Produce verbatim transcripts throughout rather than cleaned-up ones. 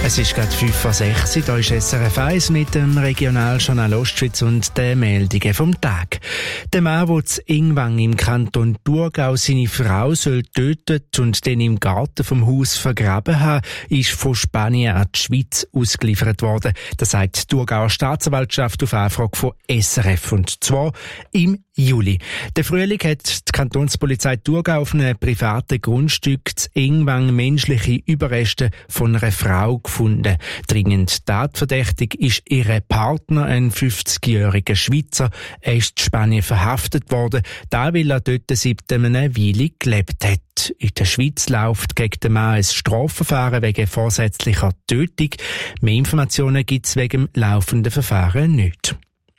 Es ist gerade fünf vor sechs, hier ist S R F eins mit dem Regionaljournal Ostschweiz und den Meldungen vom Tag. Der Mann, der zu Ingwang im Kanton Thurgau seine Frau soll tötet und den im Garten vom Haus vergraben haben, ist von Spanien an die Schweiz ausgeliefert worden. Das sagt die Thurgauer Staatsanwaltschaft auf Anfrage von S R F, und zwar im Juli. Der Frühling hat die Kantonspolizei Thurgau auf einem privaten Grundstück zu Ingwang menschliche Überreste von einer Frau gefunden. Dringend tatverdächtig ist ihr Partner, ein fünfzigjähriger Schweizer. Er ist in Spanien verhaftet worden, da weil er dort seit einer Weile gelebt hat. In der Schweiz läuft gegen den Mann ein Strafverfahren wegen vorsätzlicher Tötung. Mehr Informationen gibt es wegen dem laufenden Verfahren nicht.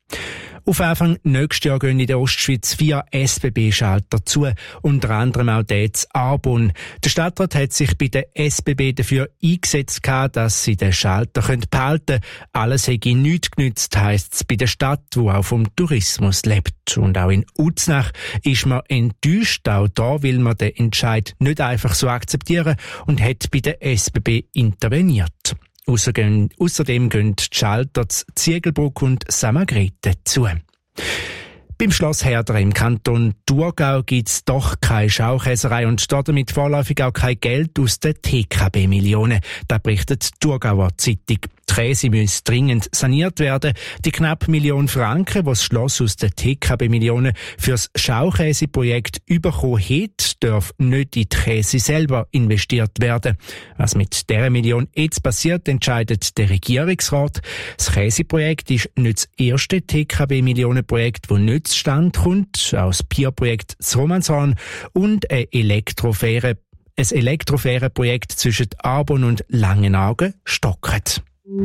Auf Anfang nächstes Jahr gehen in der Ostschweiz vier S B B-Schalter zu, unter anderem auch der zu Arbon. Der Stadtrat hat sich bei der S B B dafür eingesetzt, dass sie den Schalter behalten können. Alles hätte nichts genützt, heisst es bei der Stadt, die auch vom Tourismus lebt. Und auch in Uznach ist man enttäuscht. Auch da will man den Entscheid nicht einfach so akzeptieren und hat bei der S B B interveniert. Außerdem gehen die Schalter zu Ziegelbrück und Samagrete zu. Beim Schloss Herder im Kanton Thurgau gibt es doch keine Schaukäserei und damit vorläufig auch kein Geld aus den T K B-Millionen. Das berichtet die Thurgauer Zeitung. Die Käse müsse dringend saniert werden. Die knapp Million Franken, die das Schloss aus den T K B-Millionen für das Schaukäseprojekt bekommen hat, darf nicht in die Käse selber investiert werden. Was mit dieser Million jetzt passiert, entscheidet der Regierungsrat. Das Käseprojekt ist nicht das erste T K B-Millionenprojekt, das nicht zustande kommt. Auch das Pier-Projekt zu Romanshorn und ein Elektrofähre Ein Elektrofährenprojekt zwischen Arbon und Langenargen stocken.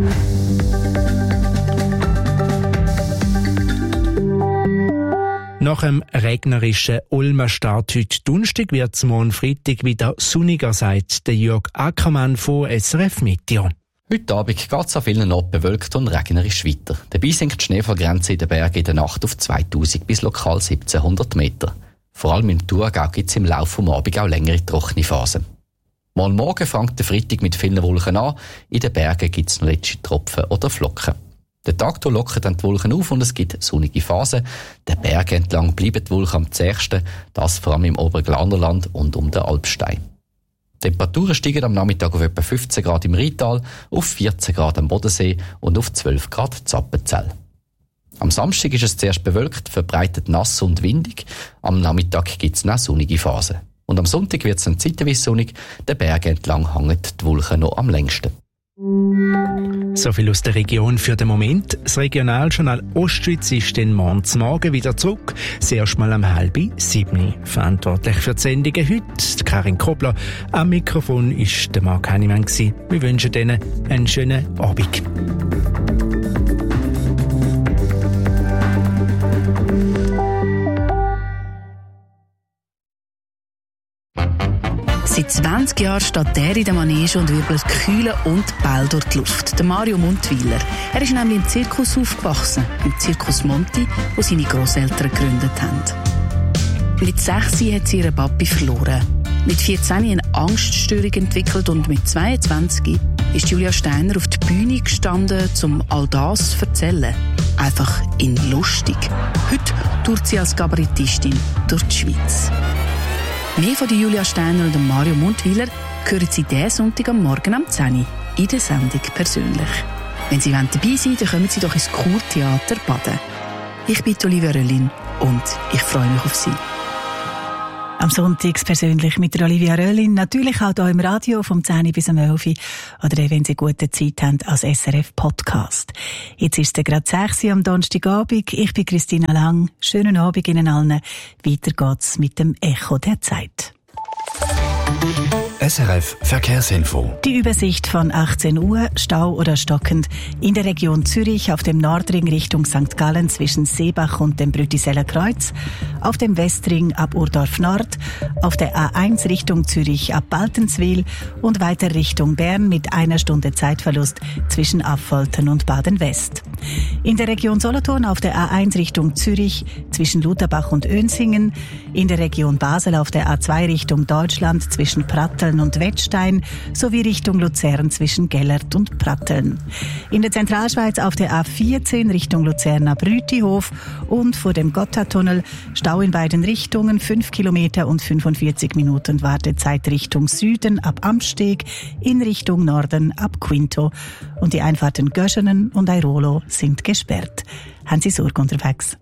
Nach dem regnerischen Ulmer Start heute Donnerstag wird es morgen Freitag wieder sonniger, sagt der Jörg Ackermann von S R F Meteo. Heute Abend geht es an vielen Orten bewölkt und regnerisch weiter. Dabei sinkt die Schneefallgrenze in den Bergen in der Nacht auf zweitausend bis lokal siebzehnhundert Meter. Vor allem im Thurgau gibt es im Laufe des Abends auch längere trockene Phasen. Mal morgen fängt der Freitag mit vielen Wolken an. In den Bergen gibt es noch letzte Tropfen oder Flocken. Der Tag lockern dann die Wolken auf und es gibt sonnige Phasen. Den Bergen entlang bleiben die Wolken am zähsten, das vor allem im Oberglarnerland und um den Alpstein. Die Temperaturen steigen am Nachmittag auf etwa fünfzehn Grad im Rheintal, auf vierzehn Grad am Bodensee und auf zwölf Grad in Appenzell. Am Samstag ist es zuerst bewölkt, verbreitet nass und windig. Am Nachmittag gibt es noch sonnige Phasen. Und am Sonntag wird es dann zeitweise sonnig. Den Bergen entlang hängen die Wolken noch am längsten. So viel aus der Region für den Moment. Das Regionaljournal Ostschweiz ist dann morgen Morgen wieder zurück. Zuerst mal um halb sieben. Verantwortlich für die Sendungen heute Karin Kobler. Am Mikrofon ist der Marc Hannemann. Wir wünschen Ihnen einen schönen Abend. Seit zwanzig Jahren steht der in der Manege und wirbelt Kühle und Bälle durch die Luft. Der Mario Muntwiler. Er ist nämlich im Zirkus aufgewachsen, im Zirkus Monti, wo seine Grosseltern gegründet haben. Mit sechs hat sie ihren Papi verloren. Mit vierzehn eine Angststörung entwickelt und mit zweiundzwanzig ist Julia Steiner auf die Bühne gestanden, um all das zu erzählen. Einfach in lustig. Heute tourt sie als Kabarettistin durch die Schweiz. Mehr von Julia Steiner und Mario Muntwiler hören Sie diesen Sonntag am Morgen um zehn Uhr in der Sendung persönlich. Wenn Sie dabei sind, dann kommen Sie doch ins Kurtheater Baden. Ich bin Olivia Röllin und ich freue mich auf Sie. Am Sonntag persönlich mit der Olivia Röllin, natürlich auch hier im Radio vom zehn bis um elf oder wenn Sie gute Zeit haben als S R F Podcast. Jetzt ist es gerade sechs Uhr am Donnerstagabend. Ich bin Christina Lang. Schönen Abend Ihnen allen. Weiter geht's mit dem Echo der Zeit. S R F Verkehrsinfo. Die Übersicht von achtzehn Uhr, Stau oder stockend in der Region Zürich auf dem Nordring Richtung Sankt Gallen zwischen Seebach und dem Brütiseller Kreuz, auf dem Westring ab Urdorf Nord, auf der A eins Richtung Zürich ab Baltenswil und weiter Richtung Bern mit einer Stunde Zeitverlust zwischen Affoltern und Baden-West. In der Region Solothurn auf der A eins Richtung Zürich zwischen Lutherbach und Önsingen, in der Region Basel auf der A zwei Richtung Deutschland zwischen Pratteln Pratteln und Wettstein sowie Richtung Luzern zwischen Gellert und Pratteln. In der Zentralschweiz auf der A vierzehn Richtung Luzerner Brütihof und vor dem Gotthardtunnel Stau in beiden Richtungen, fünf Kilometer und fünfundvierzig Minuten Wartezeit Richtung Süden ab Amsteg, in Richtung Norden ab Quinto und die Einfahrten Göschenen und Airolo sind gesperrt. Haben Sie Sorge unterwegs?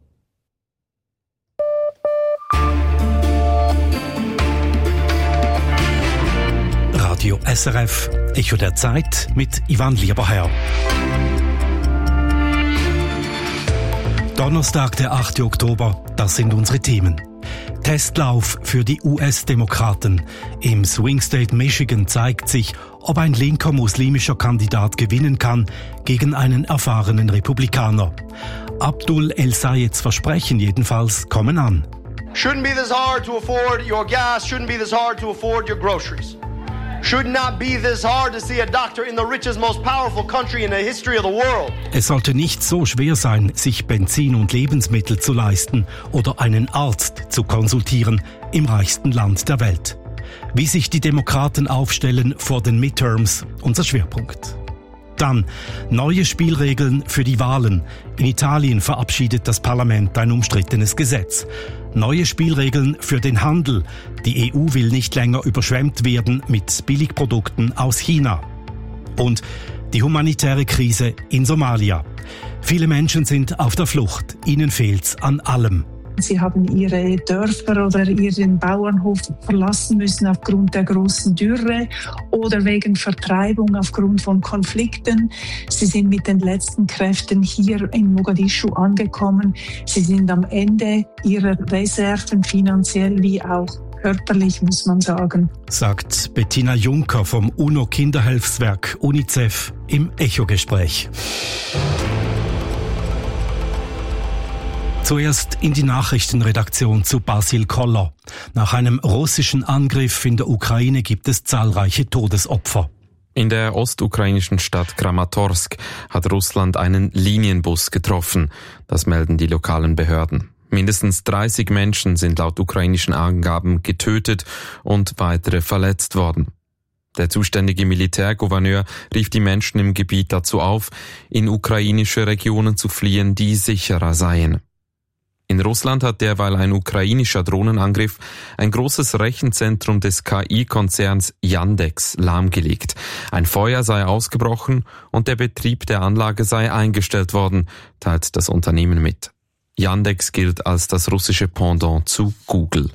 Radio S R F, Echo der Zeit mit Ivan Lieberherr. Donnerstag, der achte Oktober, das sind unsere Themen. Testlauf für die U S-Demokraten. Im Swing State Michigan zeigt sich, ob ein linker muslimischer Kandidat gewinnen kann gegen einen erfahrenen Republikaner. Abdul El-Sayeds Versprechen jedenfalls kommen an. Shouldn't be this hard to afford your gas, shouldn't be this hard to afford your groceries. Should not be this hard to see a doctor in the richest, most powerful country in the history of the world. Es sollte nicht so schwer sein, sich Benzin und Lebensmittel zu leisten oder einen Arzt zu konsultieren im reichsten Land der Welt. Wie sich die Demokraten aufstellen vor den Midterms, unser Schwerpunkt. Dann neue Spielregeln für die Wahlen. In Italien verabschiedet das Parlament ein umstrittenes Gesetz. Neue Spielregeln für den Handel. Die E U will nicht länger überschwemmt werden mit Billigprodukten aus China. Und die humanitäre Krise in Somalia. Viele Menschen sind auf der Flucht. Ihnen fehlt's an allem. Sie haben ihre Dörfer oder ihren Bauernhof verlassen müssen aufgrund der großen Dürre oder wegen Vertreibung aufgrund von Konflikten. Sie sind mit den letzten Kräften hier in Mogadischu angekommen. Sie sind am Ende ihrer Reserven, finanziell wie auch körperlich, muss man sagen. Sagt Bettina Juncker vom UNO-Kinderhilfswerk UNICEF im Echo-Gespräch. Zuerst in die Nachrichtenredaktion zu Basil Koller. Nach einem russischen Angriff in der Ukraine gibt es zahlreiche Todesopfer. In der ostukrainischen Stadt Kramatorsk hat Russland einen Linienbus getroffen. Das melden die lokalen Behörden. Mindestens dreißig Menschen sind laut ukrainischen Angaben getötet und weitere verletzt worden. Der zuständige Militärgouverneur rief die Menschen im Gebiet dazu auf, in ukrainische Regionen zu fliehen, die sicherer seien. In Russland hat derweil ein ukrainischer Drohnenangriff ein großes Rechenzentrum des K I-Konzerns Yandex lahmgelegt. Ein Feuer sei ausgebrochen und der Betrieb der Anlage sei eingestellt worden, teilt das Unternehmen mit. Yandex gilt als das russische Pendant zu Google.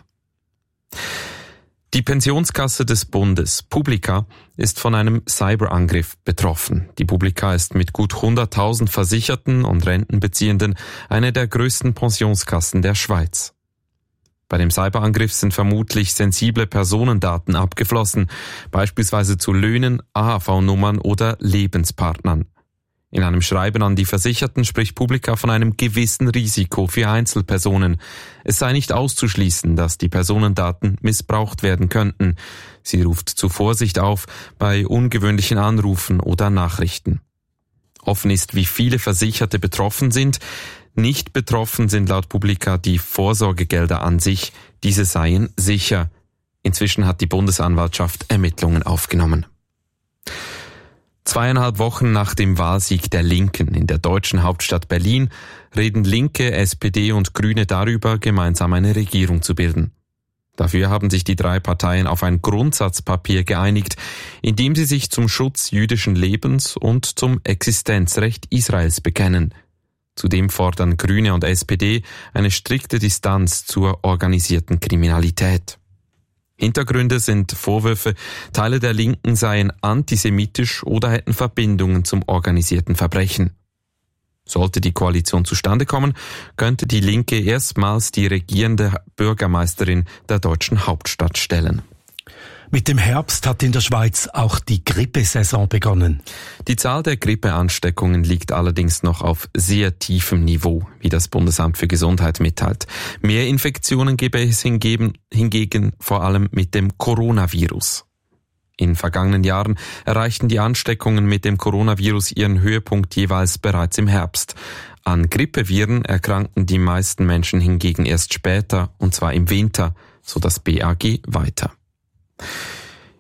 Die Pensionskasse des Bundes, Publica, ist von einem Cyberangriff betroffen. Die Publica ist mit gut hunderttausend Versicherten und Rentenbeziehenden eine der größten Pensionskassen der Schweiz. Bei dem Cyberangriff sind vermutlich sensible Personendaten abgeflossen, beispielsweise zu Löhnen, A H V-Nummern oder Lebenspartnern. In einem Schreiben an die Versicherten spricht Publica von einem gewissen Risiko für Einzelpersonen. Es sei nicht auszuschließen, dass die Personendaten missbraucht werden könnten. Sie ruft zu Vorsicht auf bei ungewöhnlichen Anrufen oder Nachrichten. Offen ist, wie viele Versicherte betroffen sind. Nicht betroffen sind laut Publica die Vorsorgegelder an sich. Diese seien sicher. Inzwischen hat die Bundesanwaltschaft Ermittlungen aufgenommen. Zweieinhalb Wochen nach dem Wahlsieg der Linken in der deutschen Hauptstadt Berlin reden Linke, S P D und Grüne darüber, gemeinsam eine Regierung zu bilden. Dafür haben sich die drei Parteien auf ein Grundsatzpapier geeinigt, in dem sie sich zum Schutz jüdischen Lebens und zum Existenzrecht Israels bekennen. Zudem fordern Grüne und S P D eine strikte Distanz zur organisierten Kriminalität. Hintergründe sind Vorwürfe, Teile der Linken seien antisemitisch oder hätten Verbindungen zum organisierten Verbrechen. Sollte die Koalition zustande kommen, könnte die Linke erstmals die regierende Bürgermeisterin der deutschen Hauptstadt stellen. Mit dem Herbst hat in der Schweiz auch die Grippesaison begonnen. Die Zahl der Grippeansteckungen liegt allerdings noch auf sehr tiefem Niveau, wie das Bundesamt für Gesundheit mitteilt. Mehr Infektionen gebe es hingegen, hingegen vor allem mit dem Coronavirus. In vergangenen Jahren erreichten die Ansteckungen mit dem Coronavirus ihren Höhepunkt jeweils bereits im Herbst. An Grippeviren erkrankten die meisten Menschen hingegen erst später, und zwar im Winter, so das B A G weiter.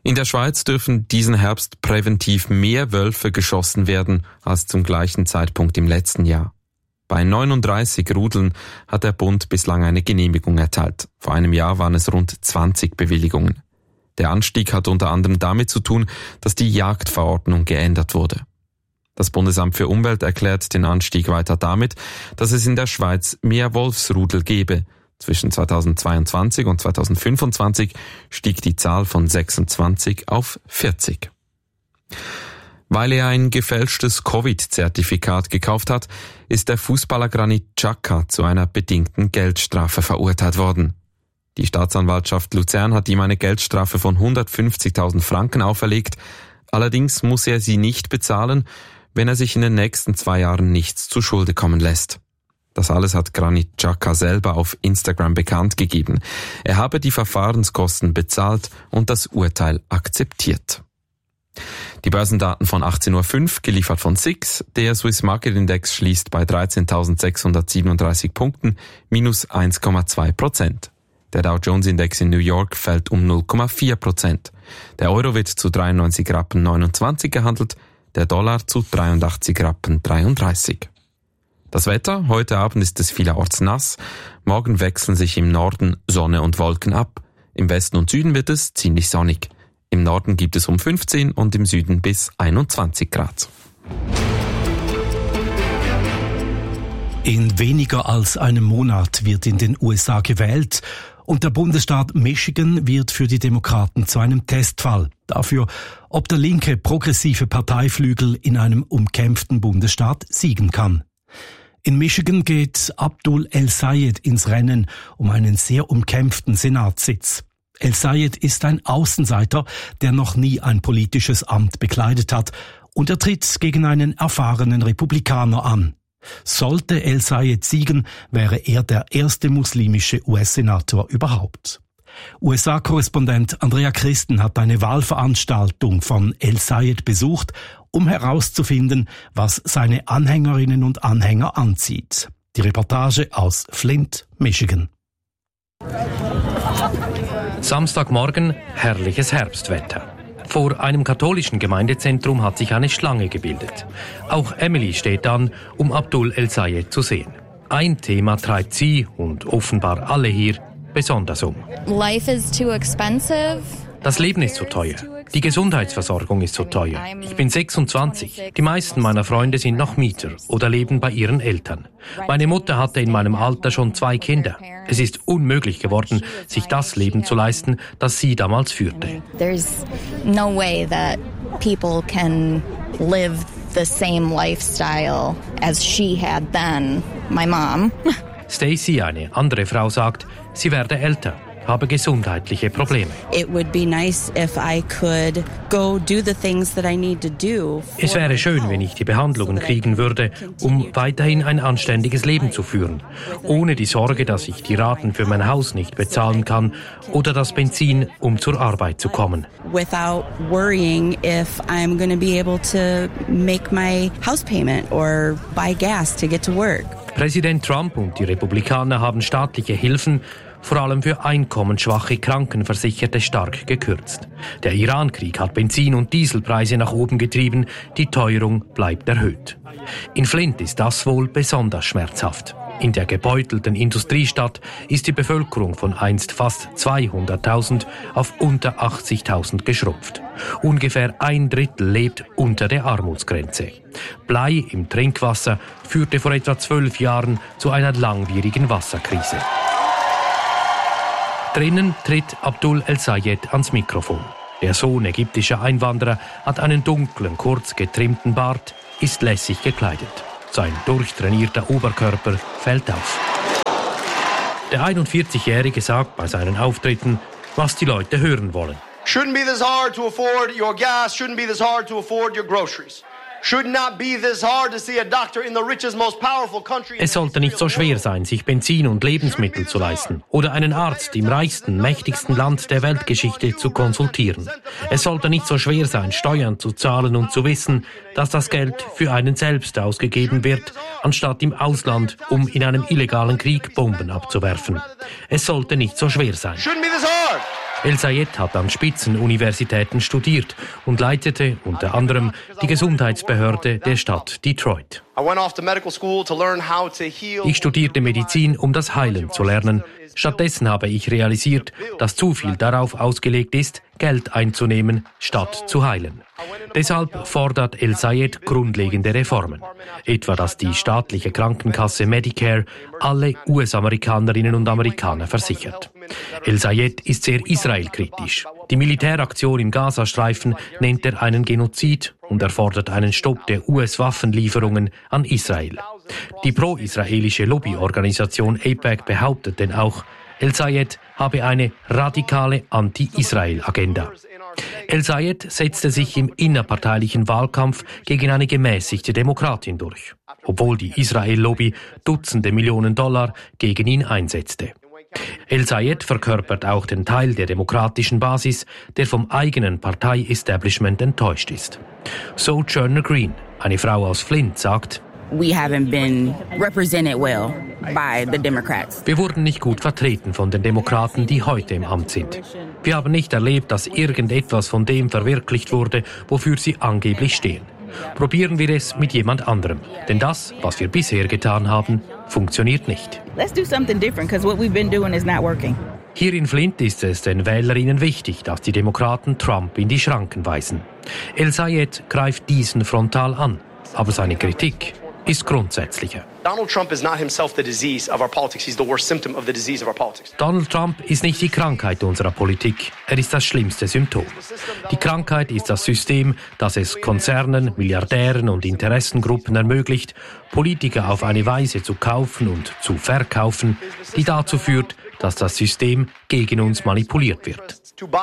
In der Schweiz dürfen diesen Herbst präventiv mehr Wölfe geschossen werden als zum gleichen Zeitpunkt im letzten Jahr. Bei neununddreißig Rudeln hat der Bund bislang eine Genehmigung erteilt. Vor einem Jahr waren es rund zwanzig Bewilligungen. Der Anstieg hat unter anderem damit zu tun, dass die Jagdverordnung geändert wurde. Das Bundesamt für Umwelt erklärt den Anstieg weiter damit, dass es in der Schweiz mehr Wolfsrudel gebe. Zwischen zweitausendzweiundzwanzig und zweitausendfünfundzwanzig stieg die Zahl von sechsundzwanzig auf vierzig. Weil er ein gefälschtes Covid-Zertifikat gekauft hat, ist der Fußballer Granit Xhaka zu einer bedingten Geldstrafe verurteilt worden. Die Staatsanwaltschaft Luzern hat ihm eine Geldstrafe von hundertfünfzigtausend Franken auferlegt. Allerdings muss er sie nicht bezahlen, wenn er sich in den nächsten zwei Jahren nichts zu Schulde kommen lässt. Das alles hat Granit Xhaka selber auf Instagram bekannt gegeben. Er habe die Verfahrenskosten bezahlt und das Urteil akzeptiert. Die Börsendaten von achtzehn Uhr fünf, geliefert von S I X. Der Swiss Market Index schließt bei dreizehntausendsechshundertsiebenunddreißig Punkten, minus eins Komma zwei Prozent. Der Dow Jones Index in New York fällt um null Komma vier Prozent. Der Euro wird zu dreiundneunzig Rappen neunundzwanzig gehandelt, der Dollar zu dreiundachtzig Rappen dreiunddreißig. Das Wetter, heute Abend ist es vielerorts nass, morgen wechseln sich im Norden Sonne und Wolken ab. Im Westen und Süden wird es ziemlich sonnig. Im Norden gibt es um fünfzehn und im Süden bis einundzwanzig Grad. In weniger als einem Monat wird in den U S A gewählt und der Bundesstaat Michigan wird für die Demokraten zu einem Testfall dafür, ob der linke progressive Parteiflügel in einem umkämpften Bundesstaat siegen kann. In Michigan geht Abdul El-Sayed ins Rennen um einen sehr umkämpften Senatssitz. El-Sayed ist ein Außenseiter, der noch nie ein politisches Amt bekleidet hat, und er tritt gegen einen erfahrenen Republikaner an. Sollte El-Sayed siegen, wäre er der erste muslimische U S-Senator überhaupt. U S A-Korrespondent Andrea Christen hat eine Wahlveranstaltung von El-Sayed besucht, um herauszufinden, was seine Anhängerinnen und Anhänger anzieht. Die Reportage aus Flint, Michigan. Samstagmorgen, herrliches Herbstwetter. Vor einem katholischen Gemeindezentrum hat sich eine Schlange gebildet. Auch Emily steht an, um Abdul El-Sayed zu sehen. Ein Thema treibt sie und offenbar alle hier besonders um. Life is too expensive. Das Leben ist so teuer. Die Gesundheitsversorgung ist so teuer. Ich bin sechsundzwanzig. Die meisten meiner Freunde sind noch Mieter oder leben bei ihren Eltern. Meine Mutter hatte in meinem Alter schon zwei Kinder. Es ist unmöglich geworden, sich das Leben zu leisten, das sie damals führte. There's no way that people can live the same lifestyle as she had then, my mom. Stacy, eine andere Frau, sagt, sie werde älter, habe gesundheitliche Probleme. It would be nice if I could go do the things that I need to do. Es wäre schön, wenn ich die Behandlungen kriegen würde, um weiterhin ein anständiges Leben zu führen, ohne die Sorge, dass ich die Raten für mein Haus nicht bezahlen kann oder das Benzin, um zur Arbeit zu kommen. Without worrying if I'm going to be able to make my house payment or buy gas to get to work. Präsident Trump und die Republikaner haben staatliche Hilfen vor allem für einkommensschwache Krankenversicherte stark gekürzt. Der Iran-Krieg hat Benzin- und Dieselpreise nach oben getrieben, die Teuerung bleibt erhöht. In Flint ist das wohl besonders schmerzhaft. In der gebeutelten Industriestadt ist die Bevölkerung von einst fast zweihunderttausend auf unter achtzigtausend geschrumpft. Ungefähr ein Drittel lebt unter der Armutsgrenze. Blei im Trinkwasser führte vor etwa zwölf Jahren zu einer langwierigen Wasserkrise. Drinnen tritt Abdul El-Sayed ans Mikrofon. Der Sohn ägyptischer Einwanderer hat einen dunklen, kurz getrimmten Bart, ist lässig gekleidet. Sein durchtrainierter Oberkörper fällt auf. Der einundvierzigjährige sagt bei seinen Auftritten, was die Leute hören wollen. Shouldn't be this hard to afford your gas, shouldn't be this hard to afford your groceries. Should not be this hard to see a doctor in the richest, most powerful country. Es sollte nicht so schwer sein, sich Benzin und Lebensmittel zu leisten oder einen Arzt im reichsten, mächtigsten Land der Weltgeschichte zu konsultieren. Es sollte nicht so schwer sein, Steuern zu zahlen und zu wissen, dass das Geld für einen selbst ausgegeben wird, anstatt im Ausland, um in einem illegalen Krieg Bomben abzuwerfen. Es sollte nicht so schwer sein. Shouldn't be this hard. El-Sayed hat an Spitzenuniversitäten studiert und leitete unter anderem die Gesundheitsbehörde der Stadt Detroit. Ich studierte Medizin, um das Heilen zu lernen. Stattdessen habe ich realisiert, dass zu viel darauf ausgelegt ist, Geld einzunehmen, statt zu heilen. Deshalb fordert El-Sayed grundlegende Reformen. Etwa, dass die staatliche Krankenkasse Medicare alle U S-Amerikanerinnen und Amerikaner versichert. El-Sayed ist sehr israelkritisch. Die Militäraktion im Gazastreifen nennt er einen Genozid und er fordert einen Stopp der U S-Waffenlieferungen an Israel. Die pro-israelische Lobbyorganisation AIPAC behauptet denn auch, El-Sayed habe eine radikale Anti-Israel-Agenda. El-Sayed setzte sich im innerparteilichen Wahlkampf gegen eine gemäßigte Demokratin durch, obwohl die Israel-Lobby Dutzende Millionen Dollar gegen ihn einsetzte. El-Sayed verkörpert auch den Teil der demokratischen Basis, der vom eigenen Partei-Establishment enttäuscht ist. Sojourner Green, eine Frau aus Flint, sagt: We haven't been represented well by the Democrats. Wir wurden nicht gut vertreten von den Demokraten, die heute im Amt sind. Wir haben nicht erlebt, dass irgendetwas von dem verwirklicht wurde, wofür sie angeblich stehen. Probieren wir es mit jemand anderem. Denn das, was wir bisher getan haben, funktioniert nicht. Let's do something different, because what we've been doing is not working. Hier in Flint ist es den Wählerinnen wichtig, dass die Demokraten Trump in die Schranken weisen. El-Sayed greift diesen frontal an, aber seine Kritik ist grundsätzlicher. Donald Trump is not himself the disease of our politics. He's the worst symptom of the disease of our politics. Donald Trump ist nicht die Krankheit unserer Politik. Er ist das schlimmste Symptom. Die Krankheit ist das System, das es Konzernen, Milliardären und Interessengruppen ermöglicht, Politiker auf eine Weise zu kaufen und zu verkaufen, die dazu führt, dass das System gegen uns manipuliert wird.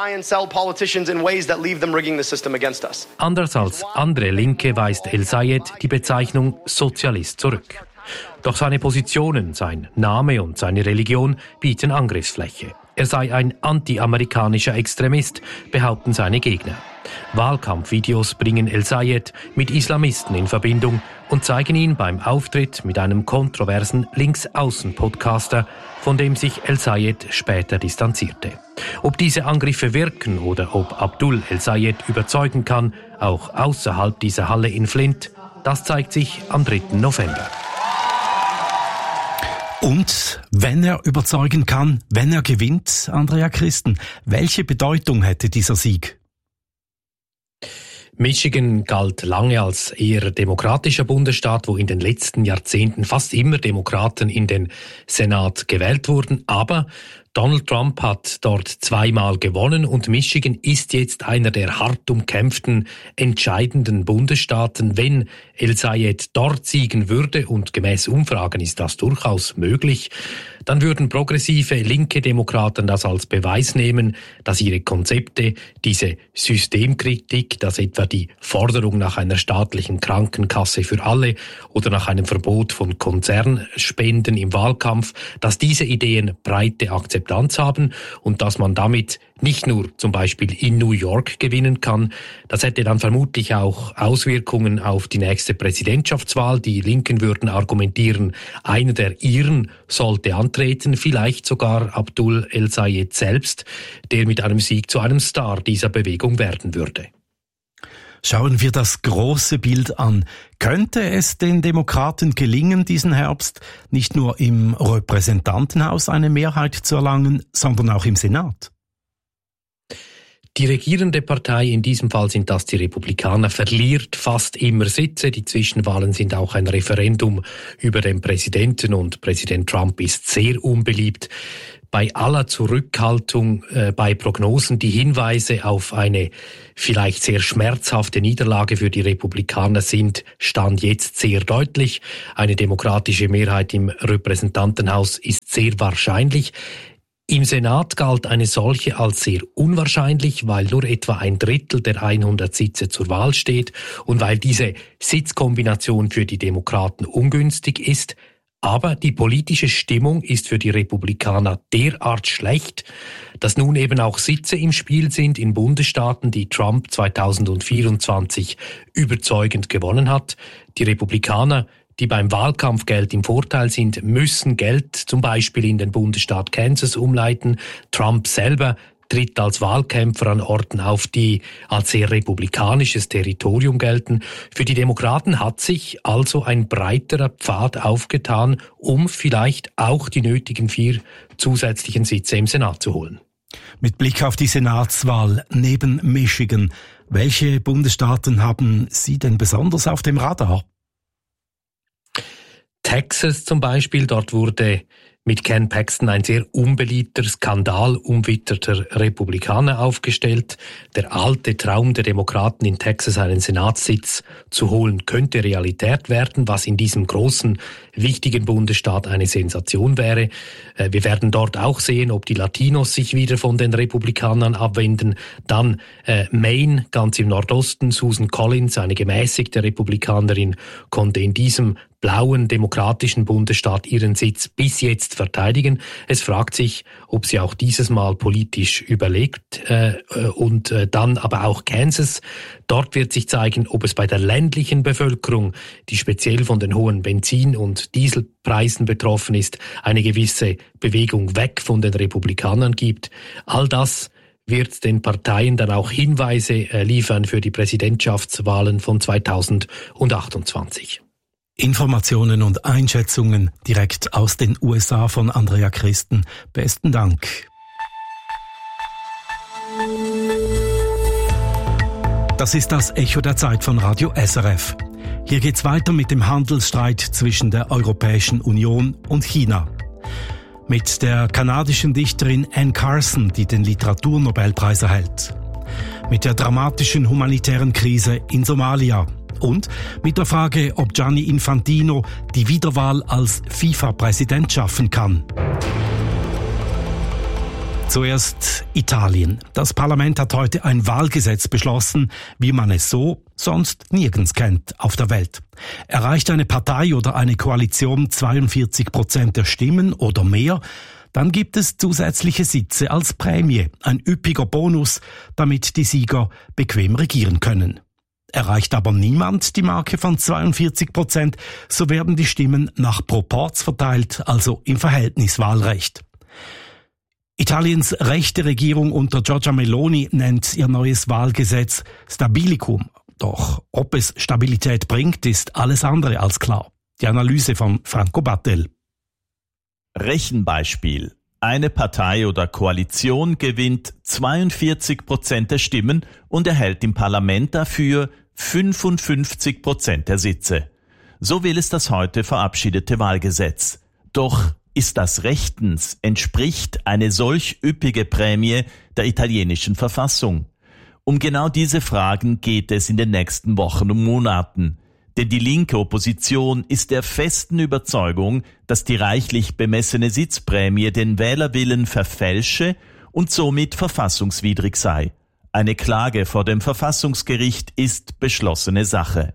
Anders als andere Linke weist El-Sayed die Bezeichnung Sozialist zurück. Doch seine Positionen, sein Name und seine Religion bieten Angriffsfläche. Er sei ein anti-amerikanischer Extremist, behaupten seine Gegner. Wahlkampfvideos bringen El-Sayed mit Islamisten in Verbindung und zeigen ihn beim Auftritt mit einem kontroversen Linksaußen-Podcaster, von dem sich El-Sayed später distanzierte. Ob diese Angriffe wirken oder ob Abdul El-Sayed überzeugen kann, auch außerhalb dieser Halle in Flint, das zeigt sich am dritten November. Und wenn er überzeugen kann, wenn er gewinnt, Andrea Christen, welche Bedeutung hätte dieser Sieg? Michigan galt lange als eher demokratischer Bundesstaat, wo in den letzten Jahrzehnten fast immer Demokraten in den Senat gewählt wurden. Aber Donald Trump hat dort zweimal gewonnen und Michigan ist jetzt einer der hart umkämpften, entscheidenden Bundesstaaten. Wenn El-Sayed dort siegen würde, und gemäß Umfragen ist das durchaus möglich, dann würden progressive linke Demokraten das als Beweis nehmen, dass ihre Konzepte, diese Systemkritik, dass etwa die Forderung nach einer staatlichen Krankenkasse für alle oder nach einem Verbot von Konzernspenden im Wahlkampf, dass diese Ideen breite Akzeptanz haben und dass man damit nicht nur zum Beispiel in New York gewinnen kann. Das hätte dann vermutlich auch Auswirkungen auf die nächste Präsidentschaftswahl. Die Linken würden argumentieren, einer der Iren sollte antreten, vielleicht sogar Abdul El-Sayed selbst, der mit einem Sieg zu einem Star dieser Bewegung werden würde. Schauen wir das große Bild an. Könnte es den Demokraten gelingen, diesen Herbst nicht nur im Repräsentantenhaus eine Mehrheit zu erlangen, sondern auch im Senat? Die regierende Partei, in diesem Fall sind das die Republikaner, verliert fast immer Sitze. Die Zwischenwahlen sind auch ein Referendum über den Präsidenten und Präsident Trump ist sehr unbeliebt. Bei aller Zurückhaltung äh, bei Prognosen, die Hinweise auf eine vielleicht sehr schmerzhafte Niederlage für die Republikaner sind, stand jetzt sehr deutlich. Eine demokratische Mehrheit im Repräsentantenhaus ist sehr wahrscheinlich. Im Senat galt eine solche als sehr unwahrscheinlich, weil nur etwa ein Drittel der hundert Sitze zur Wahl steht und weil diese Sitzkombination für die Demokraten ungünstig ist. Aber die politische Stimmung ist für die Republikaner derart schlecht, dass nun eben auch Sitze im Spiel sind in Bundesstaaten, die Trump zweitausendvierundzwanzig überzeugend gewonnen hat. Die Republikaner, die beim Wahlkampfgeld im Vorteil sind, müssen Geld zum Beispiel in den Bundesstaat Kansas umleiten. Trump selber tritt als Wahlkämpfer an Orten auf, die als sehr republikanisches Territorium gelten. Für die Demokraten hat sich also ein breiterer Pfad aufgetan, um vielleicht auch die nötigen vier zusätzlichen Sitze im Senat zu holen. Mit Blick auf die Senatswahl neben Michigan, welche Bundesstaaten haben Sie denn besonders auf dem Radar? Texas zum Beispiel, dort wurde mit Ken Paxton ein sehr unbeliebter, skandalumwitterter Republikaner aufgestellt. Der alte Traum der Demokraten, in Texas einen Senatssitz zu holen, könnte Realität werden, was in diesem großen, wichtigen Bundesstaat eine Sensation wäre. Wir werden dort auch sehen, ob die Latinos sich wieder von den Republikanern abwenden. Dann äh, Maine, ganz im Nordosten, Susan Collins, eine gemäßigte Republikanerin, konnte in diesem blauen demokratischen Bundesstaat ihren Sitz bis jetzt verteidigen. Es fragt sich, ob sie auch dieses Mal politisch überlegt äh, und äh, dann aber auch Kansas. Dort wird sich zeigen, ob es bei der ländlichen Bevölkerung, die speziell von den hohen Benzin- und Dieselpreisen betroffen ist, eine gewisse Bewegung weg von den Republikanern gibt. All das wird den Parteien dann auch Hinweise äh, liefern für die Präsidentschaftswahlen von zweitausendachtundzwanzig. Informationen und Einschätzungen direkt aus den U S A von Andrea Christen. Besten Dank. Das ist das Echo der Zeit von Radio S R F. Hier geht's weiter mit dem Handelsstreit zwischen der Europäischen Union und China. Mit der kanadischen Dichterin Anne Carson, die den Literaturnobelpreis erhält. Mit der dramatischen humanitären Krise in Somalia. Und mit der Frage, ob Gianni Infantino die Wiederwahl als FIFA-Präsident schaffen kann. Zuerst Italien. Das Parlament hat heute ein Wahlgesetz beschlossen, wie man es so sonst nirgends kennt auf der Welt. Erreicht eine Partei oder eine Koalition zweiundvierzig Prozent der Stimmen oder mehr, dann gibt es zusätzliche Sitze als Prämie, ein üppiger Bonus, damit die Sieger bequem regieren können. Erreicht aber niemand die Marke von zweiundvierzig Prozent, so werden die Stimmen nach Proporz verteilt, also im Verhältniswahlrecht. Italiens rechte Regierung unter Giorgia Meloni nennt ihr neues Wahlgesetz Stabilicum. Doch ob es Stabilität bringt, ist alles andere als klar. Die Analyse von Franco Battel. Rechenbeispiel. Eine Partei oder Koalition gewinnt zweiundvierzig Prozent der Stimmen und erhält im Parlament dafür fünfundfünfzig Prozent der Sitze. So will es das heute verabschiedete Wahlgesetz. Doch ist das rechtens? Entspricht eine solch üppige Prämie der italienischen Verfassung? Um genau diese Fragen geht es in den nächsten Wochen und Monaten. Denn die linke Opposition ist der festen Überzeugung, dass die reichlich bemessene Sitzprämie den Wählerwillen verfälsche und somit verfassungswidrig sei. Eine Klage vor dem Verfassungsgericht ist beschlossene Sache.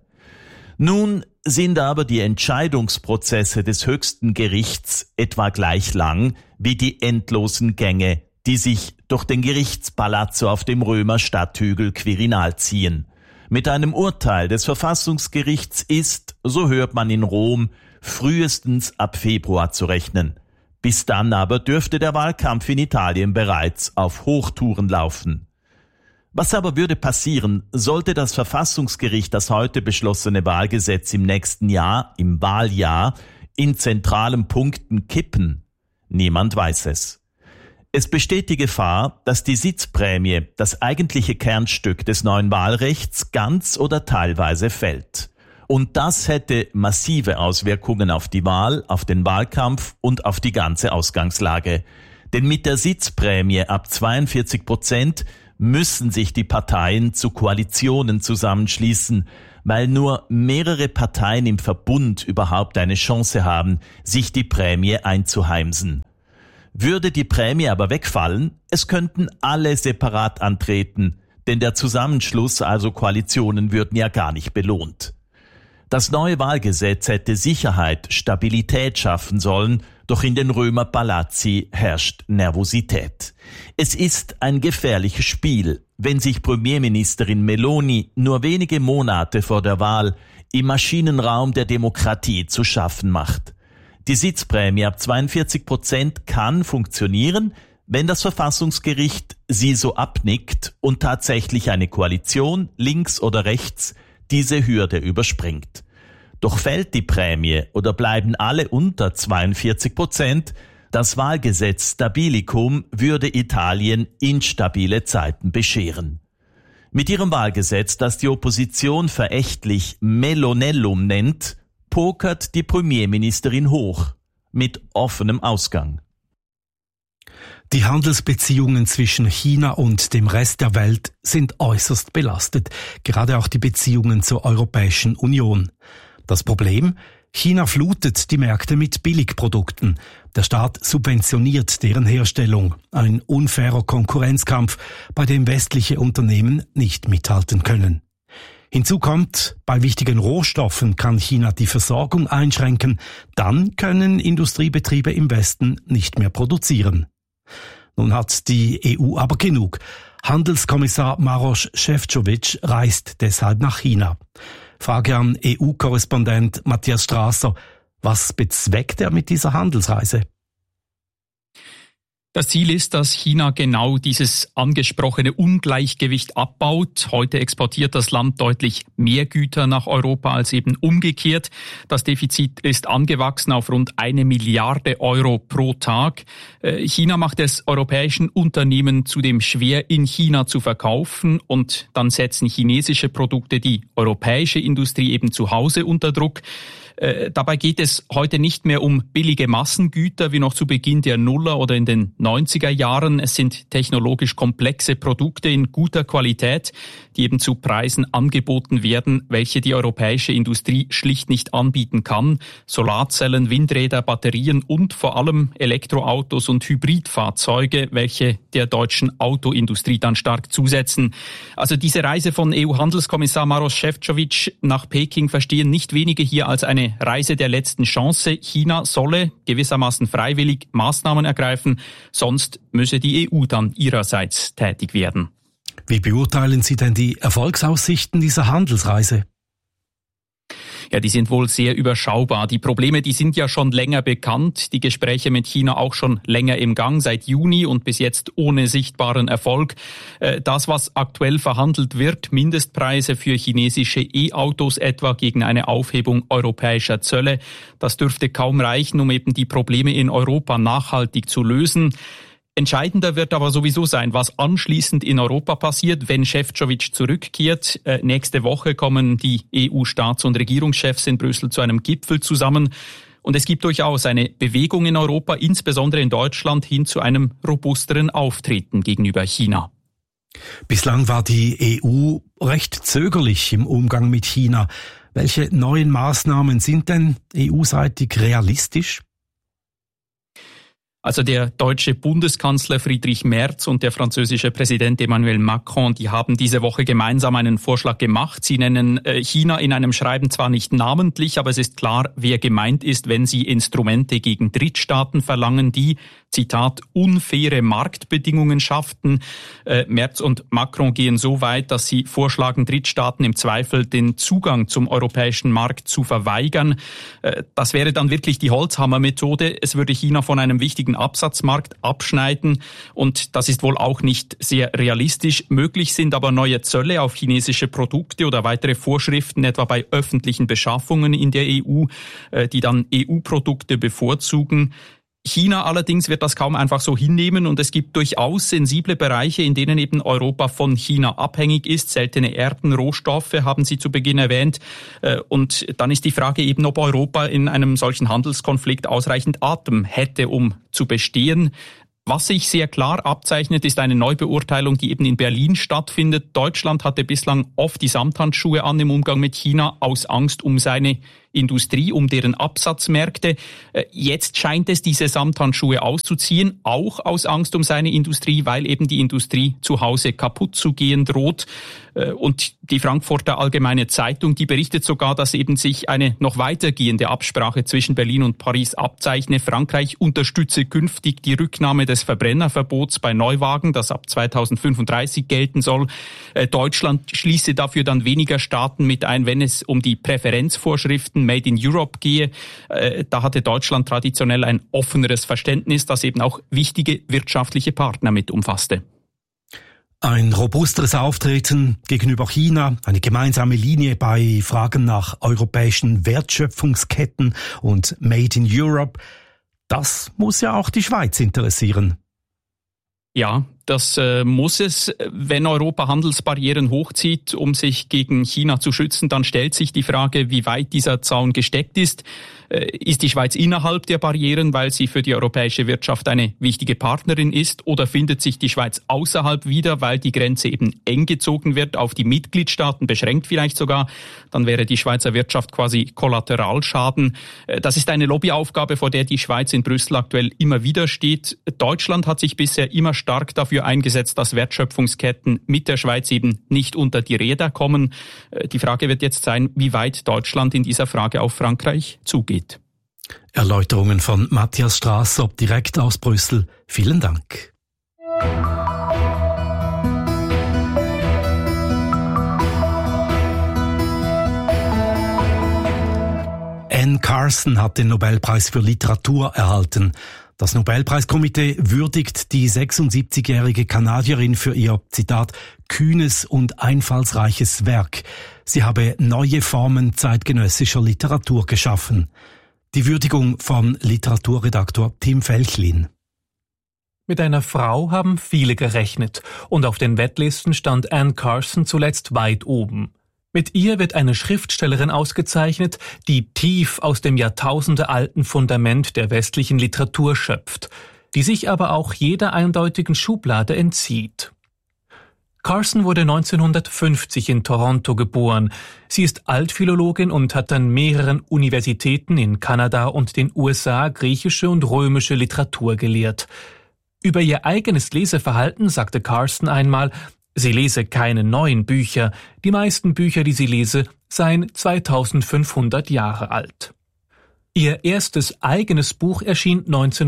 Nun sind aber die Entscheidungsprozesse des höchsten Gerichts etwa gleich lang wie die endlosen Gänge, die sich durch den Gerichtspalazzo auf dem Römer Stadthügel Quirinal ziehen. Mit einem Urteil des Verfassungsgerichts ist, so hört man in Rom, frühestens ab Februar zu rechnen. Bis dann aber dürfte der Wahlkampf in Italien bereits auf Hochtouren laufen. Was aber würde passieren, sollte das Verfassungsgericht das heute beschlossene Wahlgesetz im nächsten Jahr, im Wahljahr, in zentralen Punkten kippen? Niemand weiß es. Es besteht die Gefahr, dass die Sitzprämie, das eigentliche Kernstück des neuen Wahlrechts, ganz oder teilweise fällt. Und das hätte massive Auswirkungen auf die Wahl, auf den Wahlkampf und auf die ganze Ausgangslage. Denn mit der Sitzprämie ab zweiundvierzig Prozent müssen sich die Parteien zu Koalitionen zusammenschließen, weil nur mehrere Parteien im Verbund überhaupt eine Chance haben, sich die Prämie einzuheimsen. Würde die Prämie aber wegfallen, es könnten alle separat antreten, denn der Zusammenschluss, also Koalitionen, würden ja gar nicht belohnt. Das neue Wahlgesetz hätte Sicherheit, Stabilität schaffen sollen, doch in den Römer Palazzi herrscht Nervosität. Es ist ein gefährliches Spiel, wenn sich Premierministerin Meloni nur wenige Monate vor der Wahl im Maschinenraum der Demokratie zu schaffen macht. Die Sitzprämie ab zweiundvierzig Prozent kann funktionieren, Wenn das Verfassungsgericht sie so abnickt und tatsächlich eine Koalition links oder rechts diese Hürde überspringt. Doch fällt die Prämie oder bleiben alle unter zweiundvierzig Prozent, das Wahlgesetz Stabilicum würde Italien instabile Zeiten bescheren. Mit ihrem Wahlgesetz, das die Opposition verächtlich Melonellum nennt, pokert die Premierministerin hoch, mit offenem Ausgang. Die Handelsbeziehungen zwischen China und dem Rest der Welt sind äußerst belastet, gerade auch die Beziehungen zur Europäischen Union. Das Problem? China flutet die Märkte mit Billigprodukten. Der Staat subventioniert deren Herstellung. Ein unfairer Konkurrenzkampf, bei dem westliche Unternehmen nicht mithalten können. Hinzu kommt, bei wichtigen Rohstoffen kann China die Versorgung einschränken. Dann können Industriebetriebe im Westen nicht mehr produzieren. Nun hat die E U aber genug. Handelskommissar Maroš Šefčovič reist deshalb nach China. Frage an E U-Korrespondent Matthias Strasser. Was bezweckt er mit dieser Handelsreise? Das Ziel ist, dass China genau dieses angesprochene Ungleichgewicht abbaut. Heute exportiert das Land deutlich mehr Güter nach Europa als eben umgekehrt. Das Defizit ist angewachsen auf rund eine Milliarde Euro pro Tag. China macht es europäischen Unternehmen zudem schwer, in China zu verkaufen, und dann setzen chinesische Produkte die europäische Industrie eben zu Hause unter Druck. Äh, dabei geht es heute nicht mehr um billige Massengüter wie noch zu Beginn der Nuller oder in den neunziger Jahren. Es sind technologisch komplexe Produkte in guter Qualität, die eben zu Preisen angeboten werden, welche die europäische Industrie schlicht nicht anbieten kann. Solarzellen, Windräder, Batterien und vor allem Elektroautos und Hybridfahrzeuge, welche der deutschen Autoindustrie dann stark zusetzen. Also diese Reise von E U-Handelskommissar Maroš Šefčovič nach Peking verstehen nicht wenige hier als eine Reise der letzten Chance. China solle gewissermaßen freiwillig Maßnahmen ergreifen, sonst müsse die E U dann ihrerseits tätig werden. Wie beurteilen Sie denn die Erfolgsaussichten dieser Handelsreise? Ja, die sind wohl sehr überschaubar. Die Probleme, die sind ja schon länger bekannt. Die Gespräche mit China auch schon länger im Gang, seit Juni, und bis jetzt ohne sichtbaren Erfolg. Das, was aktuell verhandelt wird, Mindestpreise für chinesische E-Autos etwa gegen eine Aufhebung europäischer Zölle, das dürfte kaum reichen, um eben die Probleme in Europa nachhaltig zu lösen. Entscheidender wird aber sowieso sein, was anschließend in Europa passiert, wenn Šefčovič zurückkehrt. Äh, nächste Woche kommen die E U-Staats- und Regierungschefs in Brüssel zu einem Gipfel zusammen. Und es gibt durchaus eine Bewegung in Europa, insbesondere in Deutschland, hin zu einem robusteren Auftreten gegenüber China. Bislang war die E U recht zögerlich im Umgang mit China. Welche neuen Maßnahmen sind denn E U-seitig realistisch? Also der deutsche Bundeskanzler Friedrich Merz und der französische Präsident Emmanuel Macron, die haben diese Woche gemeinsam einen Vorschlag gemacht. Sie nennen China in einem Schreiben zwar nicht namentlich, aber es ist klar, wer gemeint ist, wenn sie Instrumente gegen Drittstaaten verlangen, die, Zitat, unfaire Marktbedingungen schafften. Äh, Merz und Macron gehen so weit, dass sie vorschlagen, Drittstaaten im Zweifel den Zugang zum europäischen Markt zu verweigern. Äh, das wäre dann wirklich die Holzhammermethode. Es würde China von einem wichtigen Absatzmarkt abschneiden, und das ist wohl auch nicht sehr realistisch. Möglich sind aber neue Zölle auf chinesische Produkte oder weitere Vorschriften, etwa bei öffentlichen Beschaffungen in der E U, äh, die dann E U-Produkte bevorzugen. China allerdings wird das kaum einfach so hinnehmen, und es gibt durchaus sensible Bereiche, in denen eben Europa von China abhängig ist. Seltene Erden, Rohstoffe haben Sie zu Beginn erwähnt. Und dann ist die Frage eben, ob Europa in einem solchen Handelskonflikt ausreichend Atem hätte, um zu bestehen. Was sich sehr klar abzeichnet, ist eine Neubeurteilung, die eben in Berlin stattfindet. Deutschland hatte bislang oft die Samthandschuhe an im Umgang mit China aus Angst um seine Industrie, um deren Absatzmärkte. Jetzt scheint es, diese Samthandschuhe auszuziehen, auch aus Angst um seine Industrie, weil eben die Industrie zu Hause kaputt zu gehen droht. Und die Frankfurter Allgemeine Zeitung, die berichtet sogar, dass eben sich eine noch weitergehende Absprache zwischen Berlin und Paris abzeichne. Frankreich unterstütze künftig die Rücknahme des Verbrennerverbots bei Neuwagen, das ab zweitausendfünfunddreißig gelten soll. Deutschland schließe dafür dann weniger Staaten mit ein, wenn es um die Präferenzvorschriften Begriffen Made in Europe gehe. Äh, da hatte Deutschland traditionell ein offeneres Verständnis, das eben auch wichtige wirtschaftliche Partner mit umfasste. Ein robusteres Auftreten gegenüber China, eine gemeinsame Linie bei Fragen nach europäischen Wertschöpfungsketten und Made in Europe, das muss ja auch die Schweiz interessieren. Ja, das äh, muss es. Wenn Europa Handelsbarrieren hochzieht, um sich gegen China zu schützen, dann stellt sich die Frage, wie weit dieser Zaun gesteckt ist. Äh, ist die Schweiz innerhalb der Barrieren, weil sie für die europäische Wirtschaft eine wichtige Partnerin ist? Oder findet sich die Schweiz außerhalb wieder, weil die Grenze eben eng gezogen wird, auf die Mitgliedstaaten beschränkt vielleicht sogar? Dann wäre die Schweizer Wirtschaft quasi Kollateralschaden. Äh, das ist eine Lobbyaufgabe, vor der die Schweiz in Brüssel aktuell immer wieder steht. Deutschland hat sich bisher immer stark dafür eingesetzt, dass Wertschöpfungsketten mit der Schweiz eben nicht unter die Räder kommen. Die Frage wird jetzt sein, wie weit Deutschland in dieser Frage auf Frankreich zugeht. Erläuterungen von Matthias Strasser direkt aus Brüssel. Vielen Dank. Anne Carson hat den Nobelpreis für Literatur erhalten. Das Nobelpreiskomitee würdigt die sechsundsiebzigjährige Kanadierin für ihr, Zitat, kühnes und einfallsreiches Werk. Sie habe neue Formen zeitgenössischer Literatur geschaffen. Die Würdigung von Literaturredaktor Tim Felchlin. Mit einer Frau haben viele gerechnet und auf den Wettlisten stand Anne Carson zuletzt weit oben. Mit ihr wird eine Schriftstellerin ausgezeichnet, die tief aus dem jahrtausendealten Fundament der westlichen Literatur schöpft, die sich aber auch jeder eindeutigen Schublade entzieht. Carson wurde neunzehnhundertfünfzig in Toronto geboren. Sie ist Altphilologin und hat an mehreren Universitäten in Kanada und den U S A griechische und römische Literatur gelehrt. Über ihr eigenes Leseverhalten sagte Carson einmal, sie lese keine neuen Bücher, die meisten Bücher, die sie lese, seien zweitausendfünfhundert Jahre alt. Ihr erstes eigenes Buch erschien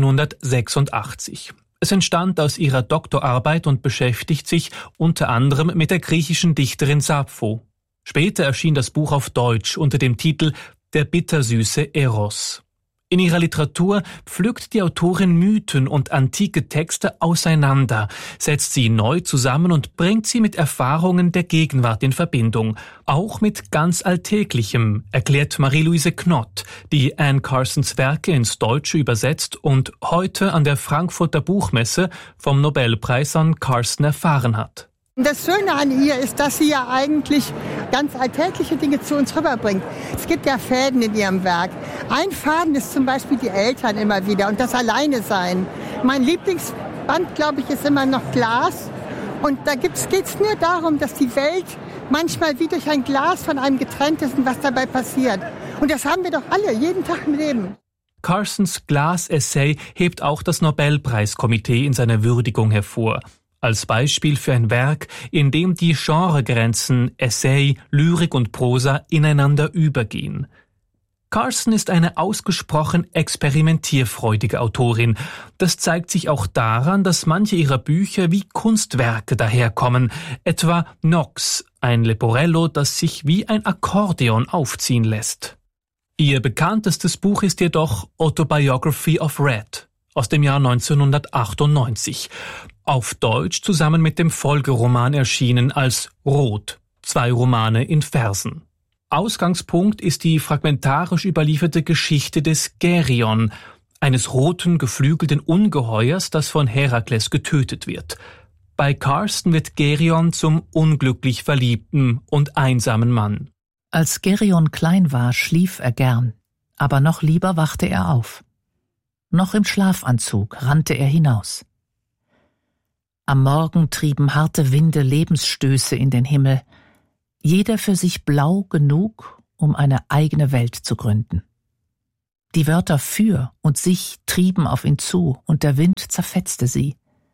neunzehnhundertsechsundachtzig. Es entstand aus ihrer Doktorarbeit und beschäftigt sich unter anderem mit der griechischen Dichterin Sappho. Später erschien das Buch auf Deutsch unter dem Titel »Der bittersüße Eros«. In ihrer Literatur pflückt die Autorin Mythen und antike Texte auseinander, setzt sie neu zusammen und bringt sie mit Erfahrungen der Gegenwart in Verbindung. Auch mit ganz Alltäglichem, erklärt Marie-Louise Knott, die Anne Carsons Werke ins Deutsche übersetzt und heute an der Frankfurter Buchmesse vom Nobelpreis an Carson erfahren hat. Das Schöne an ihr ist, dass sie ja eigentlich ganz alltägliche Dinge zu uns rüberbringt. Es gibt ja Fäden in ihrem Werk. Ein Faden ist zum Beispiel die Eltern immer wieder und das Alleine-Sein. Mein Lieblingsband, glaube ich, ist immer noch Glas. Und da geht es nur darum, dass die Welt manchmal wie durch ein Glas von einem getrennt ist und was dabei passiert. Und das haben wir doch alle, jeden Tag im Leben. Carsons Glas-Essay hebt auch das Nobelpreiskomitee in seiner Würdigung hervor. Als Beispiel für ein Werk, in dem die Genregrenzen Essay, Lyrik und Prosa ineinander übergehen. Carson ist eine ausgesprochen experimentierfreudige Autorin. Das zeigt sich auch daran, dass manche ihrer Bücher wie Kunstwerke daherkommen, etwa Nox, ein Leporello, das sich wie ein Akkordeon aufziehen lässt. Ihr bekanntestes Buch ist jedoch Autobiography of Red aus dem Jahr neunzehnhundertachtundneunzig. Auf Deutsch zusammen mit dem Folgeroman erschienen als Rot, zwei Romane in Versen. Ausgangspunkt ist die fragmentarisch überlieferte Geschichte des Geryon, eines roten, geflügelten Ungeheuers, das von Herakles getötet wird. Bei Carson wird Geryon zum unglücklich verliebten und einsamen Mann. Als Geryon klein war, schlief er gern, aber noch lieber wachte er auf. Noch im Schlafanzug rannte er hinaus. Am Morgen trieben harte Winde Lebensstöße in den Himmel, jeder für sich blau genug, um eine eigene Welt zu gründen. Die Wörter für und sich trieben auf ihn zu, und der Wind zerfetzte sie.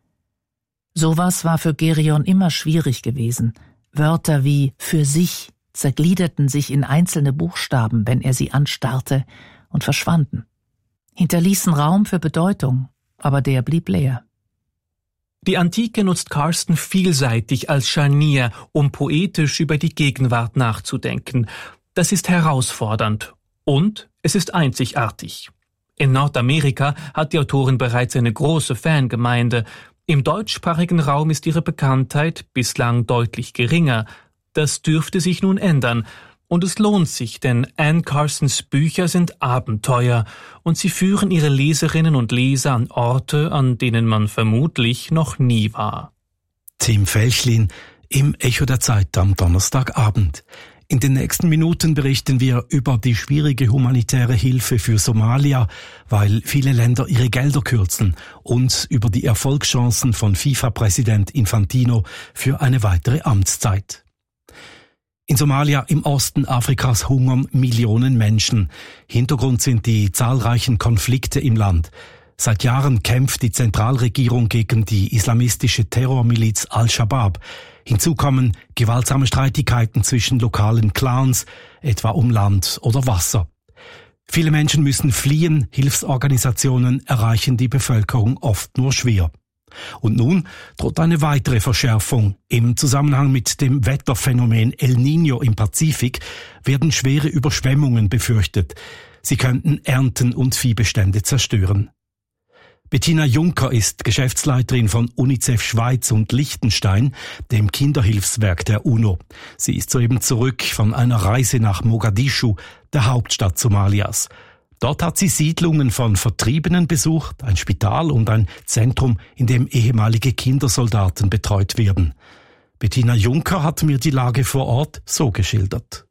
Sowas war für Geryon immer schwierig gewesen. Wörter wie für sich zergliederten sich in einzelne Buchstaben, wenn er sie anstarrte, und verschwanden. Hinterließen Raum für Bedeutung, aber der blieb leer. Die Antike nutzt Carson vielseitig als Scharnier, um poetisch über die Gegenwart nachzudenken. Das ist herausfordernd Und es ist einzigartig. In Nordamerika hat die Autorin bereits eine große Fangemeinde. Im deutschsprachigen Raum ist ihre Bekanntheit bislang deutlich geringer. Das dürfte sich nun ändern. Und es lohnt sich, denn Anne Carsons Bücher sind Abenteuer und sie führen ihre Leserinnen und Leser an Orte, an denen man vermutlich noch nie war. Tim Felchlin im Echo der Zeit am Donnerstagabend. In den nächsten Minuten berichten wir über die schwierige humanitäre Hilfe für Somalia, weil viele Länder ihre Gelder kürzen, und über die Erfolgschancen von FIFA-Präsident Infantino für eine weitere Amtszeit. In Somalia im Osten Afrikas hungern Millionen Menschen. Hintergrund sind die zahlreichen Konflikte im Land. Seit Jahren kämpft die Zentralregierung gegen die islamistische Terrormiliz Al-Shabaab. Hinzu kommen gewaltsame Streitigkeiten zwischen lokalen Clans, etwa um Land oder Wasser. Viele Menschen müssen fliehen, Hilfsorganisationen erreichen die Bevölkerung oft nur schwer. Und nun droht eine weitere Verschärfung. Im Zusammenhang mit dem Wetterphänomen El Niño im Pazifik werden schwere Überschwemmungen befürchtet. Sie könnten Ernten und Viehbestände zerstören. Bettina Juncker ist Geschäftsleiterin von UNICEF Schweiz und Liechtenstein, dem Kinderhilfswerk der UNO. Sie ist soeben zurück von einer Reise nach Mogadischu, der Hauptstadt Somalias. Dort hat sie Siedlungen von Vertriebenen besucht, ein Spital und ein Zentrum, in dem ehemalige Kindersoldaten betreut werden. Bettina Juncker hat mir die Lage vor Ort so geschildert.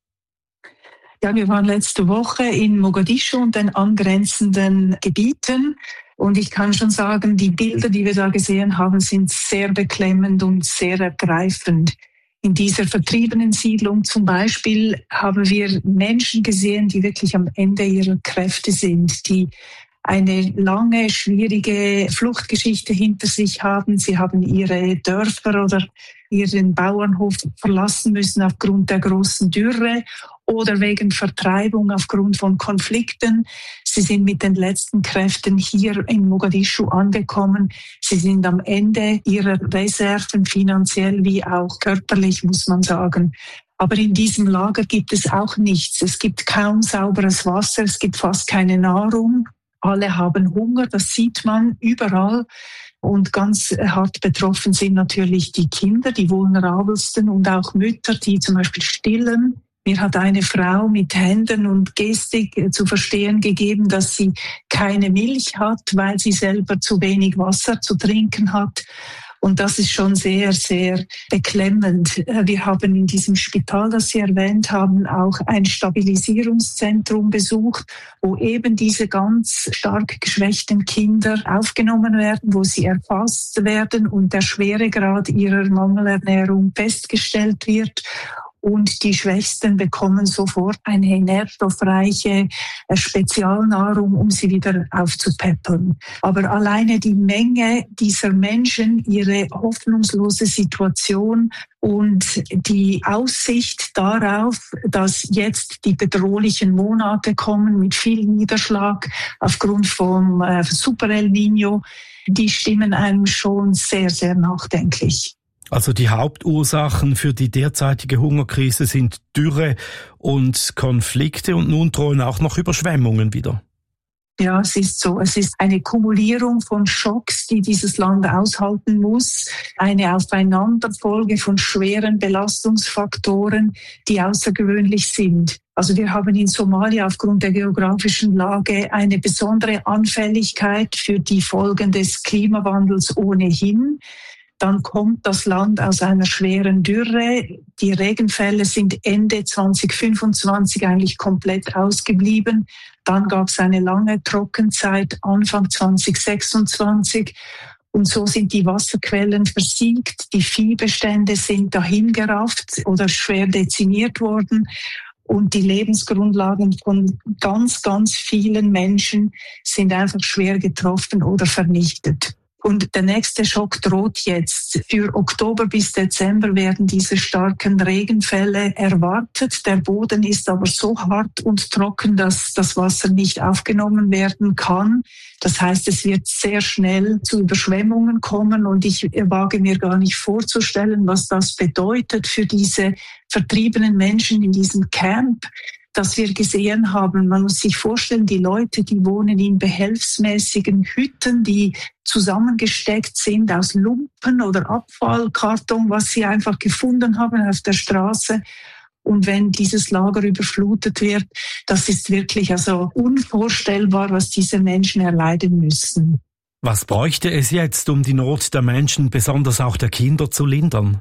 Ja, wir waren letzte Woche in Mogadischu und den angrenzenden Gebieten. Und ich kann schon sagen, die Bilder, die wir da gesehen haben, sind sehr beklemmend und sehr ergreifend. In dieser vertriebenen Siedlung zum Beispiel haben wir Menschen gesehen, die wirklich am Ende ihrer Kräfte sind, die eine lange, schwierige Fluchtgeschichte hinter sich haben. Sie haben ihre Dörfer oder ihren Bauernhof verlassen müssen aufgrund der großen Dürre oder wegen Vertreibung aufgrund von Konflikten. Sie sind mit den letzten Kräften hier in Mogadischu angekommen. Sie sind am Ende ihrer Reserven, finanziell wie auch körperlich, muss man sagen. Aber in diesem Lager gibt es auch nichts. Es gibt kaum sauberes Wasser, es gibt fast keine Nahrung. Alle haben Hunger, das sieht man überall. Und ganz hart betroffen sind natürlich die Kinder, die vulnerabelsten, und auch Mütter, die zum Beispiel stillen. Mir hat eine Frau mit Händen und Gestik zu verstehen gegeben, dass sie keine Milch hat, weil sie selber zu wenig Wasser zu trinken hat. Und das ist schon sehr, sehr beklemmend. Wir haben in diesem Spital, das Sie erwähnt haben, auch ein Stabilisierungszentrum besucht, wo eben diese ganz stark geschwächten Kinder aufgenommen werden, wo sie erfasst werden und der Schweregrad ihrer Mangelernährung festgestellt wird. Und die Schwächsten bekommen sofort eine nährstoffreiche Spezialnahrung, um sie wieder aufzupäppeln. Aber alleine die Menge dieser Menschen, ihre hoffnungslose Situation und die Aussicht darauf, dass jetzt die bedrohlichen Monate kommen mit viel Niederschlag aufgrund vom äh, Super El Niño, die stimmen einem schon sehr, sehr nachdenklich. Also die Hauptursachen für die derzeitige Hungerkrise sind Dürre und Konflikte, und nun drohen auch noch Überschwemmungen wieder. Ja, es ist so. Es ist eine Kumulierung von Schocks, die dieses Land aushalten muss. Eine Aufeinanderfolge von schweren Belastungsfaktoren, die außergewöhnlich sind. Also wir haben in Somalia aufgrund der geografischen Lage eine besondere Anfälligkeit für die Folgen des Klimawandels ohnehin. Dann kommt das Land aus einer schweren Dürre. Die Regenfälle sind Ende zwanzig fünfundzwanzig eigentlich komplett ausgeblieben. Dann gab es eine lange Trockenzeit Anfang zwanzig sechsundzwanzig. Und so sind die Wasserquellen versiegt. Die Viehbestände sind dahingerafft oder schwer dezimiert worden. Und die Lebensgrundlagen von ganz, ganz vielen Menschen sind einfach schwer getroffen oder vernichtet. Und der nächste Schock droht jetzt. Für Oktober bis Dezember werden diese starken Regenfälle erwartet. Der Boden ist aber so hart und trocken, dass das Wasser nicht aufgenommen werden kann. Das heißt, es wird sehr schnell zu Überschwemmungen kommen, und ich wage mir gar nicht vorzustellen, was das bedeutet für diese vertriebenen Menschen in diesem Camp. das wir gesehen haben. Man muss sich vorstellen, die Leute, die wohnen in behelfsmäßigen Hütten, die zusammengesteckt sind aus Lumpen oder Abfallkarton, was sie einfach gefunden haben auf der Straße. Und wenn dieses Lager überflutet wird, das ist wirklich also unvorstellbar, was diese Menschen erleiden müssen. Was bräuchte es jetzt, um die Not der Menschen, besonders auch der Kinder, zu lindern?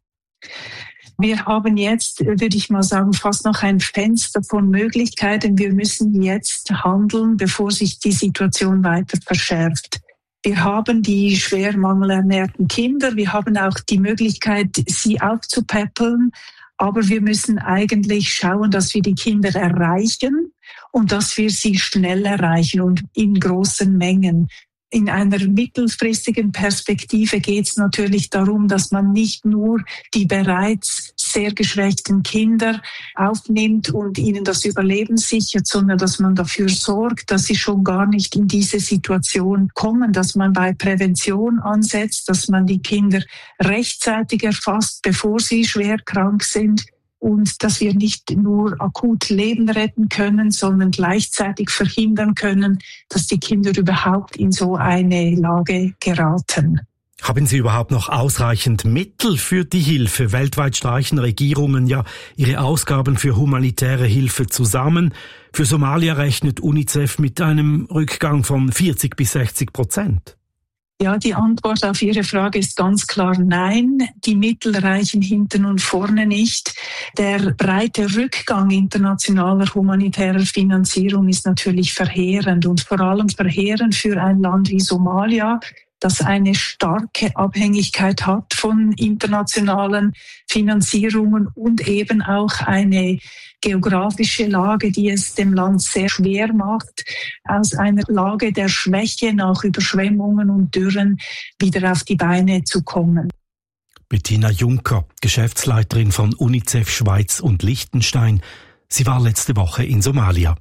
Wir haben jetzt, würde ich mal sagen, fast noch ein Fenster von Möglichkeiten. Wir müssen jetzt handeln, bevor sich die Situation weiter verschärft. Wir haben die schwer mangelernährten Kinder. Wir haben auch die Möglichkeit, sie aufzupäppeln. Aber wir müssen eigentlich schauen, dass wir die Kinder erreichen und dass wir sie schnell erreichen und in großen Mengen. In einer mittelfristigen Perspektive geht es natürlich darum, dass man nicht nur die bereits sehr geschwächten Kinder aufnimmt und ihnen das Überleben sichert, sondern dass man dafür sorgt, dass sie schon gar nicht in diese Situation kommen, dass man bei Prävention ansetzt, dass man die Kinder rechtzeitig erfasst, bevor sie schwer krank sind. Und dass wir nicht nur akut Leben retten können, sondern gleichzeitig verhindern können, dass die Kinder überhaupt in so eine Lage geraten. Haben Sie überhaupt noch ausreichend Mittel für die Hilfe? Weltweit streichen Regierungen ja ihre Ausgaben für humanitäre Hilfe zusammen. Für Somalia rechnet UNICEF mit einem Rückgang von vierzig bis sechzig Prozent. Ja, die Antwort auf Ihre Frage ist ganz klar nein. Die Mittel reichen hinten und vorne nicht. Der breite Rückgang internationaler humanitärer Finanzierung ist natürlich verheerend und vor allem verheerend für ein Land wie Somalia, das eine starke Abhängigkeit hat von internationalen Finanzierungen und eben auch eine geografische Lage, die es dem Land sehr schwer macht, aus einer Lage der Schwäche nach Überschwemmungen und Dürren wieder auf die Beine zu kommen. Bettina Juncker, Geschäftsleiterin von UNICEF Schweiz und Liechtenstein. Sie war letzte Woche in Somalia.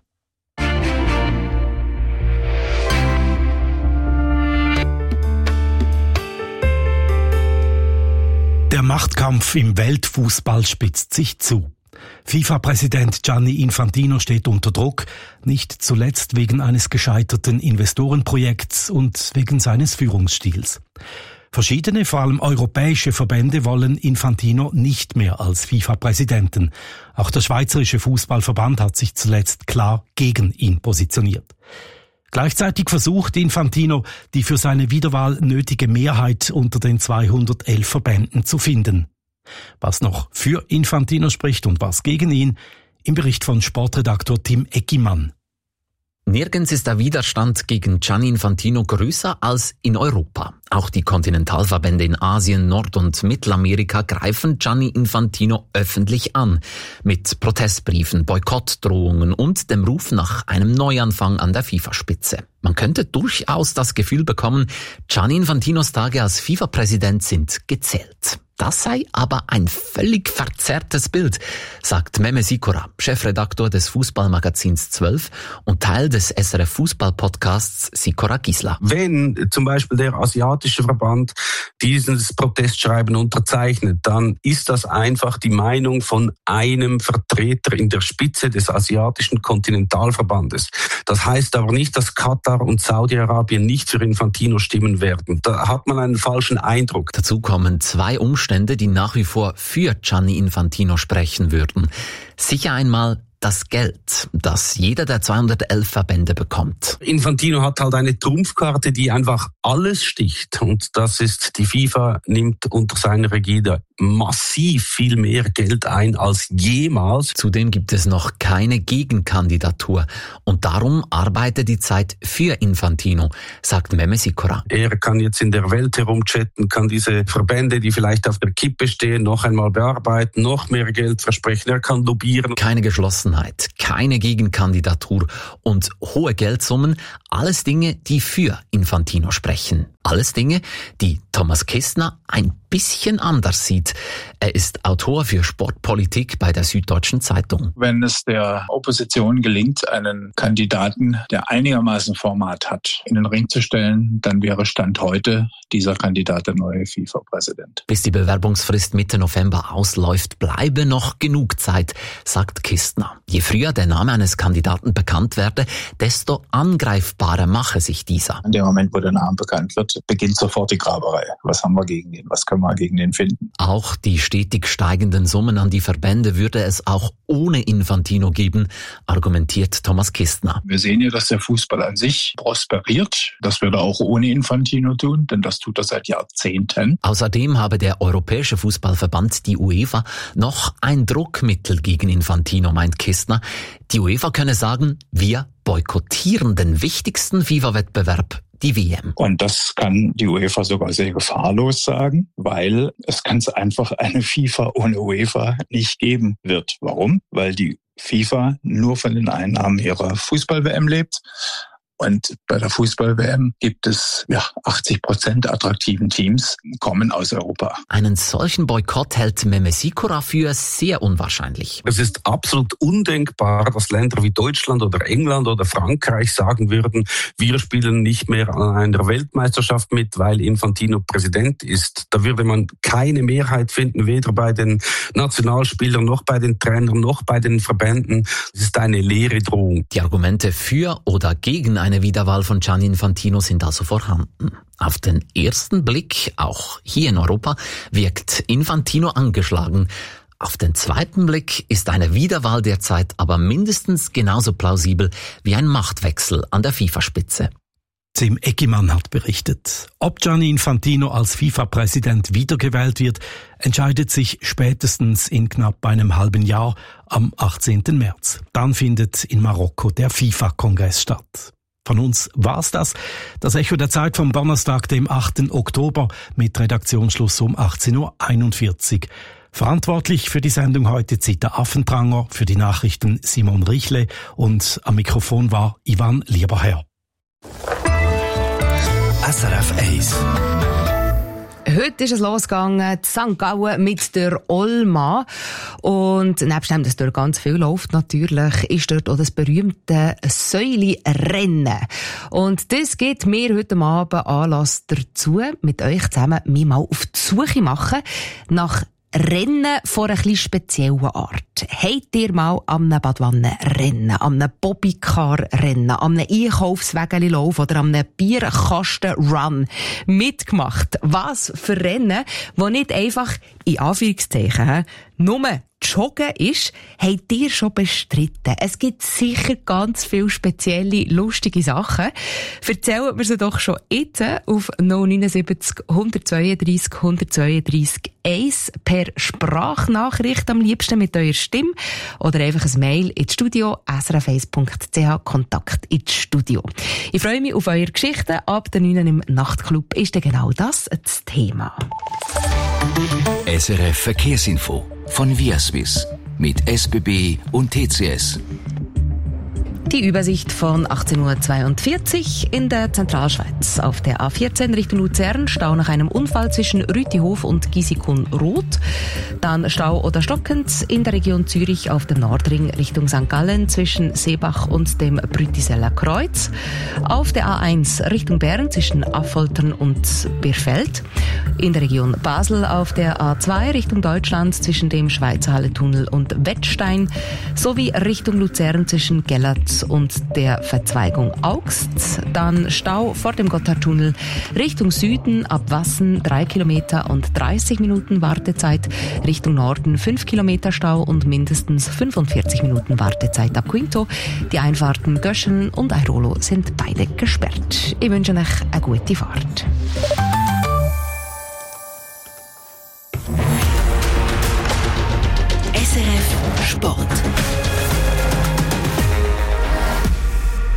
Der Machtkampf im Weltfußball spitzt sich zu. FIFA-Präsident Gianni Infantino steht unter Druck, nicht zuletzt wegen eines gescheiterten Investorenprojekts und wegen seines Führungsstils. Verschiedene, vor allem europäische Verbände wollen Infantino nicht mehr als FIFA-Präsidenten. Auch der Schweizerische Fußballverband hat sich zuletzt klar gegen ihn positioniert. Gleichzeitig versucht Infantino, die für seine Wiederwahl nötige Mehrheit unter den zweihundertelf Verbänden zu finden. Was noch für Infantino spricht und was gegen ihn, im Bericht von Sportredaktor Tim Eckimann. Nirgends ist der Widerstand gegen Gianni Infantino größer als in Europa. Auch die Kontinentalverbände in Asien, Nord- und Mittelamerika greifen Gianni Infantino öffentlich an. Mit Protestbriefen, Boykottdrohungen und dem Ruf nach einem Neuanfang an der FIFA-Spitze. Man könnte durchaus das Gefühl bekommen, Gianni Infantinos Tage als FIFA-Präsident sind gezählt. Das sei aber ein völlig verzerrtes Bild, sagt Mehmet Sikora, Chefredaktor des Fußballmagazins zwölf und Teil des S R F Fußball-Podcasts Sikora Gisla. Wenn zum Beispiel der asiatische Verband dieses Protestschreiben unterzeichnet, dann ist das einfach die Meinung von einem Vertreter in der Spitze des asiatischen Kontinentalverbandes. Das heißt aber nicht, dass Katar und Saudi-Arabien nicht für Infantino stimmen werden. Da hat man einen falschen Eindruck. Dazu kommen zwei Umstände, die nach wie vor für Gianni Infantino sprechen würden. Sicher einmal das Geld, das jeder der zweihundertelf Verbände bekommt. Infantino hat halt eine Trumpfkarte, die einfach alles sticht. Und das ist, die FIFA nimmt unter seiner Regie massiv viel mehr Geld ein als jemals. Zudem gibt es noch keine Gegenkandidatur. Und darum arbeitet die Zeit für Infantino, sagt Mehmet Sikora. Er kann jetzt in der Welt herumchatten, kann diese Verbände, die vielleicht auf der Kippe stehen, noch einmal bearbeiten, noch mehr Geld versprechen. Er kann lobbyieren. Keine Geschlossenheit, keine Gegenkandidatur und hohe Geldsummen, Alles Dinge, die für Infantino sprechen. Alles Dinge, die Thomas Kestner ein bisschen anders sieht. Er ist Autor für Sportpolitik bei der Süddeutschen Zeitung. Wenn es der Opposition gelingt, einen Kandidaten, der einigermaßen Format hat, in den Ring zu stellen, dann wäre Stand heute dieser Kandidat der neue FIFA-Präsident. Bis die Bewerbungsfrist Mitte November ausläuft, bleibe noch genug Zeit, sagt Kestner. Je früher der Name eines Kandidaten bekannt werde, desto angreifbarer mache sich dieser. In dem Moment, wo der Name bekannt wird, beginnt sofort die Graberei. Was haben wir gegen den? Was können wir gegen den finden? Auch die stetig steigenden Summen an die Verbände würde es auch ohne Infantino geben, argumentiert Thomas Kestner. Wir sehen ja, dass der Fußball an sich prosperiert. Das würde er auch ohne Infantino tun, denn das tut er seit Jahrzehnten. Außerdem habe der Europäische Fußballverband, die UEFA, noch ein Druckmittel gegen Infantino, meint Kestner. Die UEFA könne sagen, wir boykottieren den wichtigsten FIFA-Wettbewerb, die W M. Und das kann die UEFA sogar sehr gefahrlos sagen, weil es ganz einfach eine FIFA ohne UEFA nicht geben wird. Warum? Weil die FIFA nur von den Einnahmen ihrer Fußball-W M lebt. Und bei der Fußball-W M gibt es ja achtzig Prozent der attraktiven Teams kommen aus Europa. Einen solchen Boykott hält Mehmet Sikora für sehr unwahrscheinlich. Es ist absolut undenkbar, dass Länder wie Deutschland oder England oder Frankreich sagen würden, wir spielen nicht mehr an einer Weltmeisterschaft mit, weil Infantino Präsident ist. Da würde man keine Mehrheit finden, weder bei den Nationalspielern noch bei den Trainern noch bei den Verbänden. Es ist eine leere Drohung. Die Argumente für oder gegen eine Wiederwahl von Gianni Infantino sind also vorhanden. Auf den ersten Blick, auch hier in Europa, wirkt Infantino angeschlagen. Auf den zweiten Blick ist eine Wiederwahl derzeit aber mindestens genauso plausibel wie ein Machtwechsel an der FIFA-Spitze. Tim Eckimann hat berichtet. Ob Gianni Infantino als FIFA-Präsident wiedergewählt wird, entscheidet sich spätestens in knapp einem halben Jahr am achtzehnten März. Dann findet in Marokko der FIFA-Kongress statt. Von uns war's das. Das Echo der Zeit vom Donnerstag, dem achten Oktober, mit Redaktionsschluss um achtzehn Uhr einundvierzig. Verantwortlich für die Sendung heute Zita Affentranger, für die Nachrichten Simon Richle und am Mikrofon war Ivan Lieberherr. S R F eins. Heute ist es losgegangen, in Sankt Gallen mit der Olma. Und nebst dem, dass dort ganz viel läuft, natürlich, ist dort auch das berühmte Säuli-Rennen. Und das gibt mir heute Abend Anlass dazu, mit euch zusammen mich mal auf die Suche machen nach Rennen von einer etwas speziellen Art. Habt ihr mal an einem Badwannenrennen, an einem Bobbycar-Rennen, an einem Einkaufswägeli-Lauf oder an einem Bierkasten-Run mitgemacht? Was für Rennen, die nicht einfach, in Anführungszeichen, nur Joggen ist, habt ihr schon bestritten. Es gibt sicher ganz viele spezielle, lustige Sachen. Erzählt mir sie doch schon jetzt auf null neun sieben null eins zwei drei eins zwei drei eins per Sprachnachricht am liebsten mit eurer Stimme oder einfach ein Mail ins Studio s r f eins punkt c h, Kontakt ins Studio. Ich freue mich auf eure Geschichten. Ab der neun im Nachtclub ist dann genau das das Thema. S R F Verkehrsinfo von Viaswiss mit S B B und T C S. Die Übersicht von achtzehn Uhr zweiundvierzig in der Zentralschweiz. Auf der A vierzehn Richtung Luzern Stau nach einem Unfall zwischen Rütihof und Gisikon-Rot. Dann Stau oder stockend in der Region Zürich auf dem Nordring Richtung Sankt Gallen zwischen Seebach und dem Brütiseller Kreuz. Auf der A eins Richtung Bern zwischen Affoltern und Birfeld. In der Region Basel auf der A zwei Richtung Deutschland zwischen dem Schweizer Hallentunnel und Wettstein. Sowie Richtung Luzern zwischen Gellert und der Verzweigung Augst. Dann Stau vor dem Gotthardtunnel Richtung Süden ab Wassen drei Kilometer und dreißig Minuten Wartezeit. Richtung Norden fünf Kilometer Stau und mindestens fünfundvierzig Minuten Wartezeit ab Quinto. Die Einfahrten Göschen und Airolo sind beide gesperrt. Ich wünsche euch eine gute Fahrt. S R F Sport. Äh,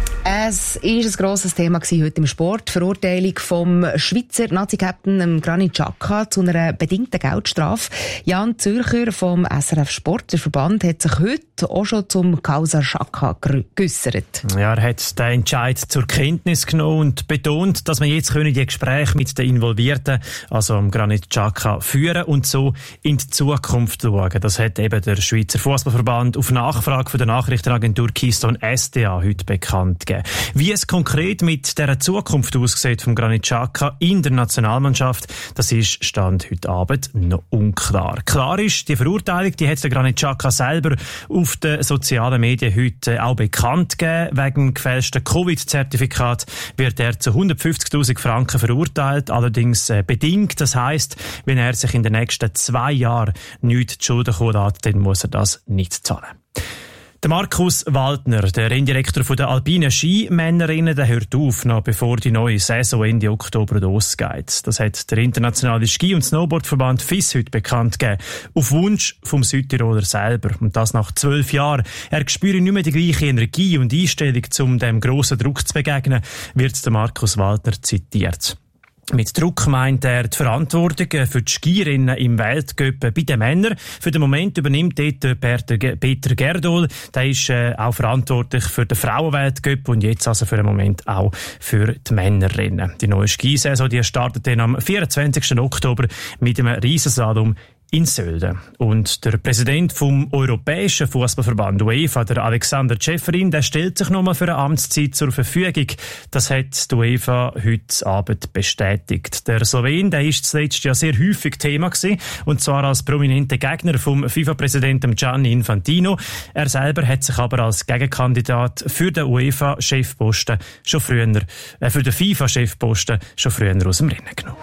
Es war ein grosses Thema heute im Sport. Die Verurteilung vom Schweizer Nazi-Captain Granit Xhaka zu einer bedingten Geldstrafe. Jan Zürcher vom S R F Sport, der Verband, hat sich heute auch schon zum Causa Xhaka geäussert. Ja, er hat den Entscheid zur Kenntnis genommen und betont, dass man jetzt die Gespräche mit den Involvierten, also am Granit Xhaka, führen und so in die Zukunft schauen. Das hat eben der Schweizer Fußballverband auf Nachfrage von der Nachrichtenagentur Keystone S D A heute bekannt gegeben. Wie es konkret mit dieser Zukunft aussieht vom Granit Xhaka in der Nationalmannschaft, das ist Stand heute Abend noch unklar. Klar ist, die Verurteilung, die hat der Granit Xhaka selber auf den sozialen Medien heute auch bekannt gegeben. Wegen gefälschten Covid-Zertifikat wird er zu hundertfünfzigtausend Franken verurteilt, allerdings äh, bedingt. Das heisst, wenn er sich in den nächsten zwei Jahren nichts zu Schulden kommen lässt, dann muss er das nicht zahlen. Der Markus Waldner, der Renndirektor der alpinen Skimännerinnen, der hört auf, noch bevor die neue Saison Ende Oktober losgeht. Das hat der internationale Ski- und Snowboardverband F I S heute bekannt gegeben. Auf Wunsch vom Südtiroler selber. Und das nach zwölf Jahren. Er spüre nicht mehr die gleiche Energie und Einstellung, um dem grossen Druck zu begegnen, wird der Markus Waldner zitiert. Mit Druck meint er die Verantwortung für die Skierinnen im Weltcup bei den Männern. Für den Moment übernimmt dort Peter Gerdol. Der ist äh, auch verantwortlich für den Frauenweltcup und jetzt also für den Moment auch für die Männerrennen. Die neue Skisaison, die startet dann am vierundzwanzigsten Oktober mit einem Riesenslalom in Sölden. Und der Präsident vom Europäischen Fußballverband UEFA, der Alexander Ceferin, der stellt sich nochmal für eine Amtszeit zur Verfügung. Das hat die UEFA heute Abend bestätigt. Der Slowen, der ist zuletzt ja sehr häufig Thema gewesen, und zwar als prominenter Gegner vom FIFA-Präsidenten Gianni Infantino. Er selber hat sich aber als Gegenkandidat für den UEFA-Chefposten schon früher, äh, für den FIFA-Chefposten schon früher aus dem Rennen genommen.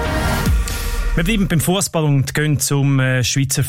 Wir bleiben beim Fußball und gehen zum äh, Schweizer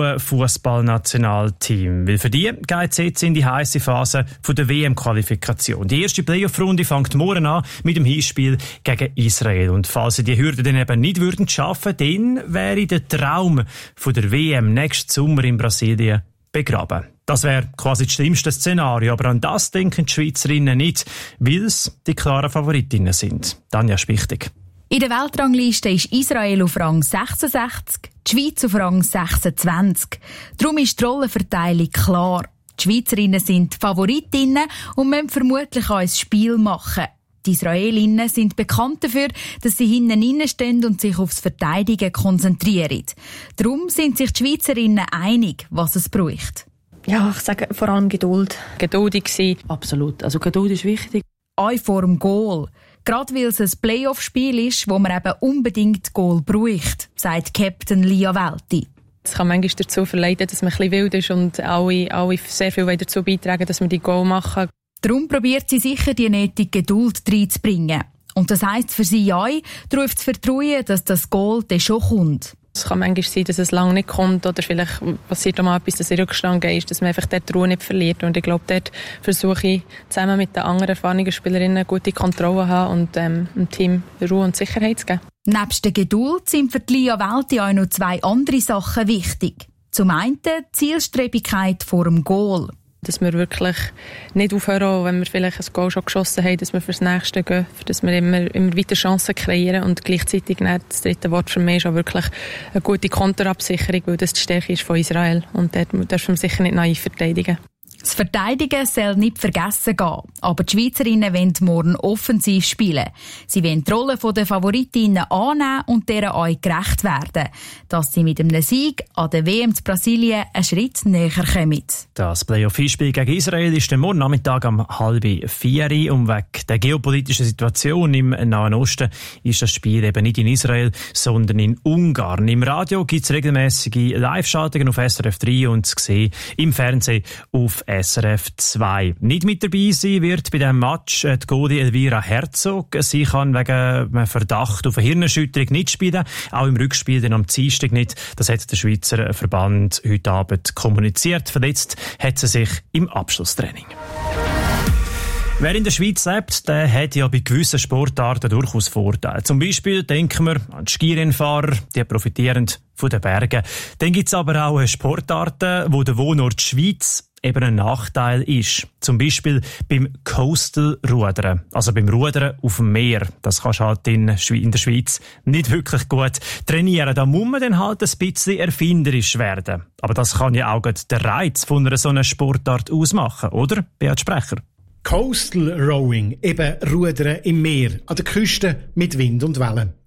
Frauenfußballnationalteam. Weil für die geht es jetzt in die heisse Phase von der W M-Qualifikation. Die erste Playoff-Runde fängt morgen an mit dem Hinspiel gegen Israel. Und falls sie die Hürde dann eben nicht würden schaffen, dann wäre der Traum von der W M nächsten Sommer in Brasilien begraben. Das wäre quasi das schlimmste Szenario, aber an das denken die Schweizerinnen nicht, weil es die klaren Favoritinnen sind. Tanja Spichtig. In der Weltrangliste ist Israel auf Rang sechsundsechzig, die Schweiz auf Rang sechsundzwanzig. Darum ist die Rollenverteilung klar. Die Schweizerinnen sind die Favoritinnen und müssen vermutlich auch ein Spiel machen. Die Israelinnen sind bekannt dafür, dass sie hinten reinstehen und sich aufs Verteidigen konzentrieren. Darum sind sich die Schweizerinnen einig, was es braucht. Ja, ich sage vor allem Geduld. Geduldig sein. Absolut. Also Geduld ist wichtig. Auch vor dem Goal. Gerade weil es ein Playoff-Spiel ist, wo man eben unbedingt Goal braucht, sagt Captain Lia Welti. Es kann manchmal dazu verleiten, dass man ein bisschen wild ist und alle, alle sehr viel dazu beitragen, dass wir die Goal machen. Darum probiert sie sicher, die nötige Geduld reinzubringen. Und das heisst für sie auch, darauf zu vertrauen, dass das Goal dann schon kommt. Es kann manchmal sein, dass es lange nicht kommt oder vielleicht passiert auch mal etwas, dass in Rückstand ist, dass man einfach dort die Ruhe nicht verliert. Und ich glaube, dort versuche ich zusammen mit den anderen erfahrenen Spielerinnen eine gute Kontrolle zu haben und ähm, dem Team Ruhe und Sicherheit zu geben. Nebst der Geduld sind für Lia Welti auch noch zwei andere Sachen wichtig. Zum einen die Zielstrebigkeit vor dem Goal. Dass wir wirklich nicht aufhören, wenn wir vielleicht ein Goal schon geschossen haben, dass wir fürs Nächste gehen, dass wir immer, immer weiter Chancen kreieren und gleichzeitig das dritte Wort für mich ist auch wirklich eine gute Konterabsicherung, weil das die Stärke ist von Israel und dort dürfen wir sicher nicht naiv verteidigen. Das Verteidigen soll nicht vergessen gehen, aber die Schweizerinnen wollen morgen offensiv spielen. Sie wollen die Rolle der Favoritinnen annehmen und deren auch gerecht werden, dass sie mit einem Sieg an der W M zu Brasilien einen Schritt näher kommen. Das Playoff-Spiel gegen Israel ist am morgen Nachmittag um halb vier. Und wegen der geopolitischen Situation im Nahen Osten ist das Spiel eben nicht in Israel, sondern in Ungarn. Im Radio gibt es regelmäßige Live-Schaltungen auf S R F drei und zu sehen im Fernsehen auf S R F zwei. Nicht mit dabei sein wird bei diesem Match die Goalie Elvira Herzog. Sie kann wegen einem Verdacht auf eine Hirnerschütterung nicht spielen, auch im Rückspiel dann am Dienstag nicht. Das hat der Schweizer Verband heute Abend kommuniziert. Verletzt hat sie sich im Abschlusstraining. Wer in der Schweiz lebt, der hat ja bei gewissen Sportarten durchaus Vorteile. Zum Beispiel denken wir an die Skirennfahrer, die profitieren von den Bergen. Dann gibt es aber auch Sportarten, wo der Wohnort Schweiz eben ein Nachteil ist. Zum Beispiel beim Coastal-Rudern, also beim Rudern auf dem Meer. Das kannst du halt in, in der Schweiz nicht wirklich gut trainieren. Da muss man dann halt ein bisschen erfinderisch werden. Aber das kann ja auch der Reiz von einer so einer Sportart ausmachen, oder, Beat Sprecher? Coastal Rowing, eben Rudern im Meer, an der Küste mit Wind und Wellen.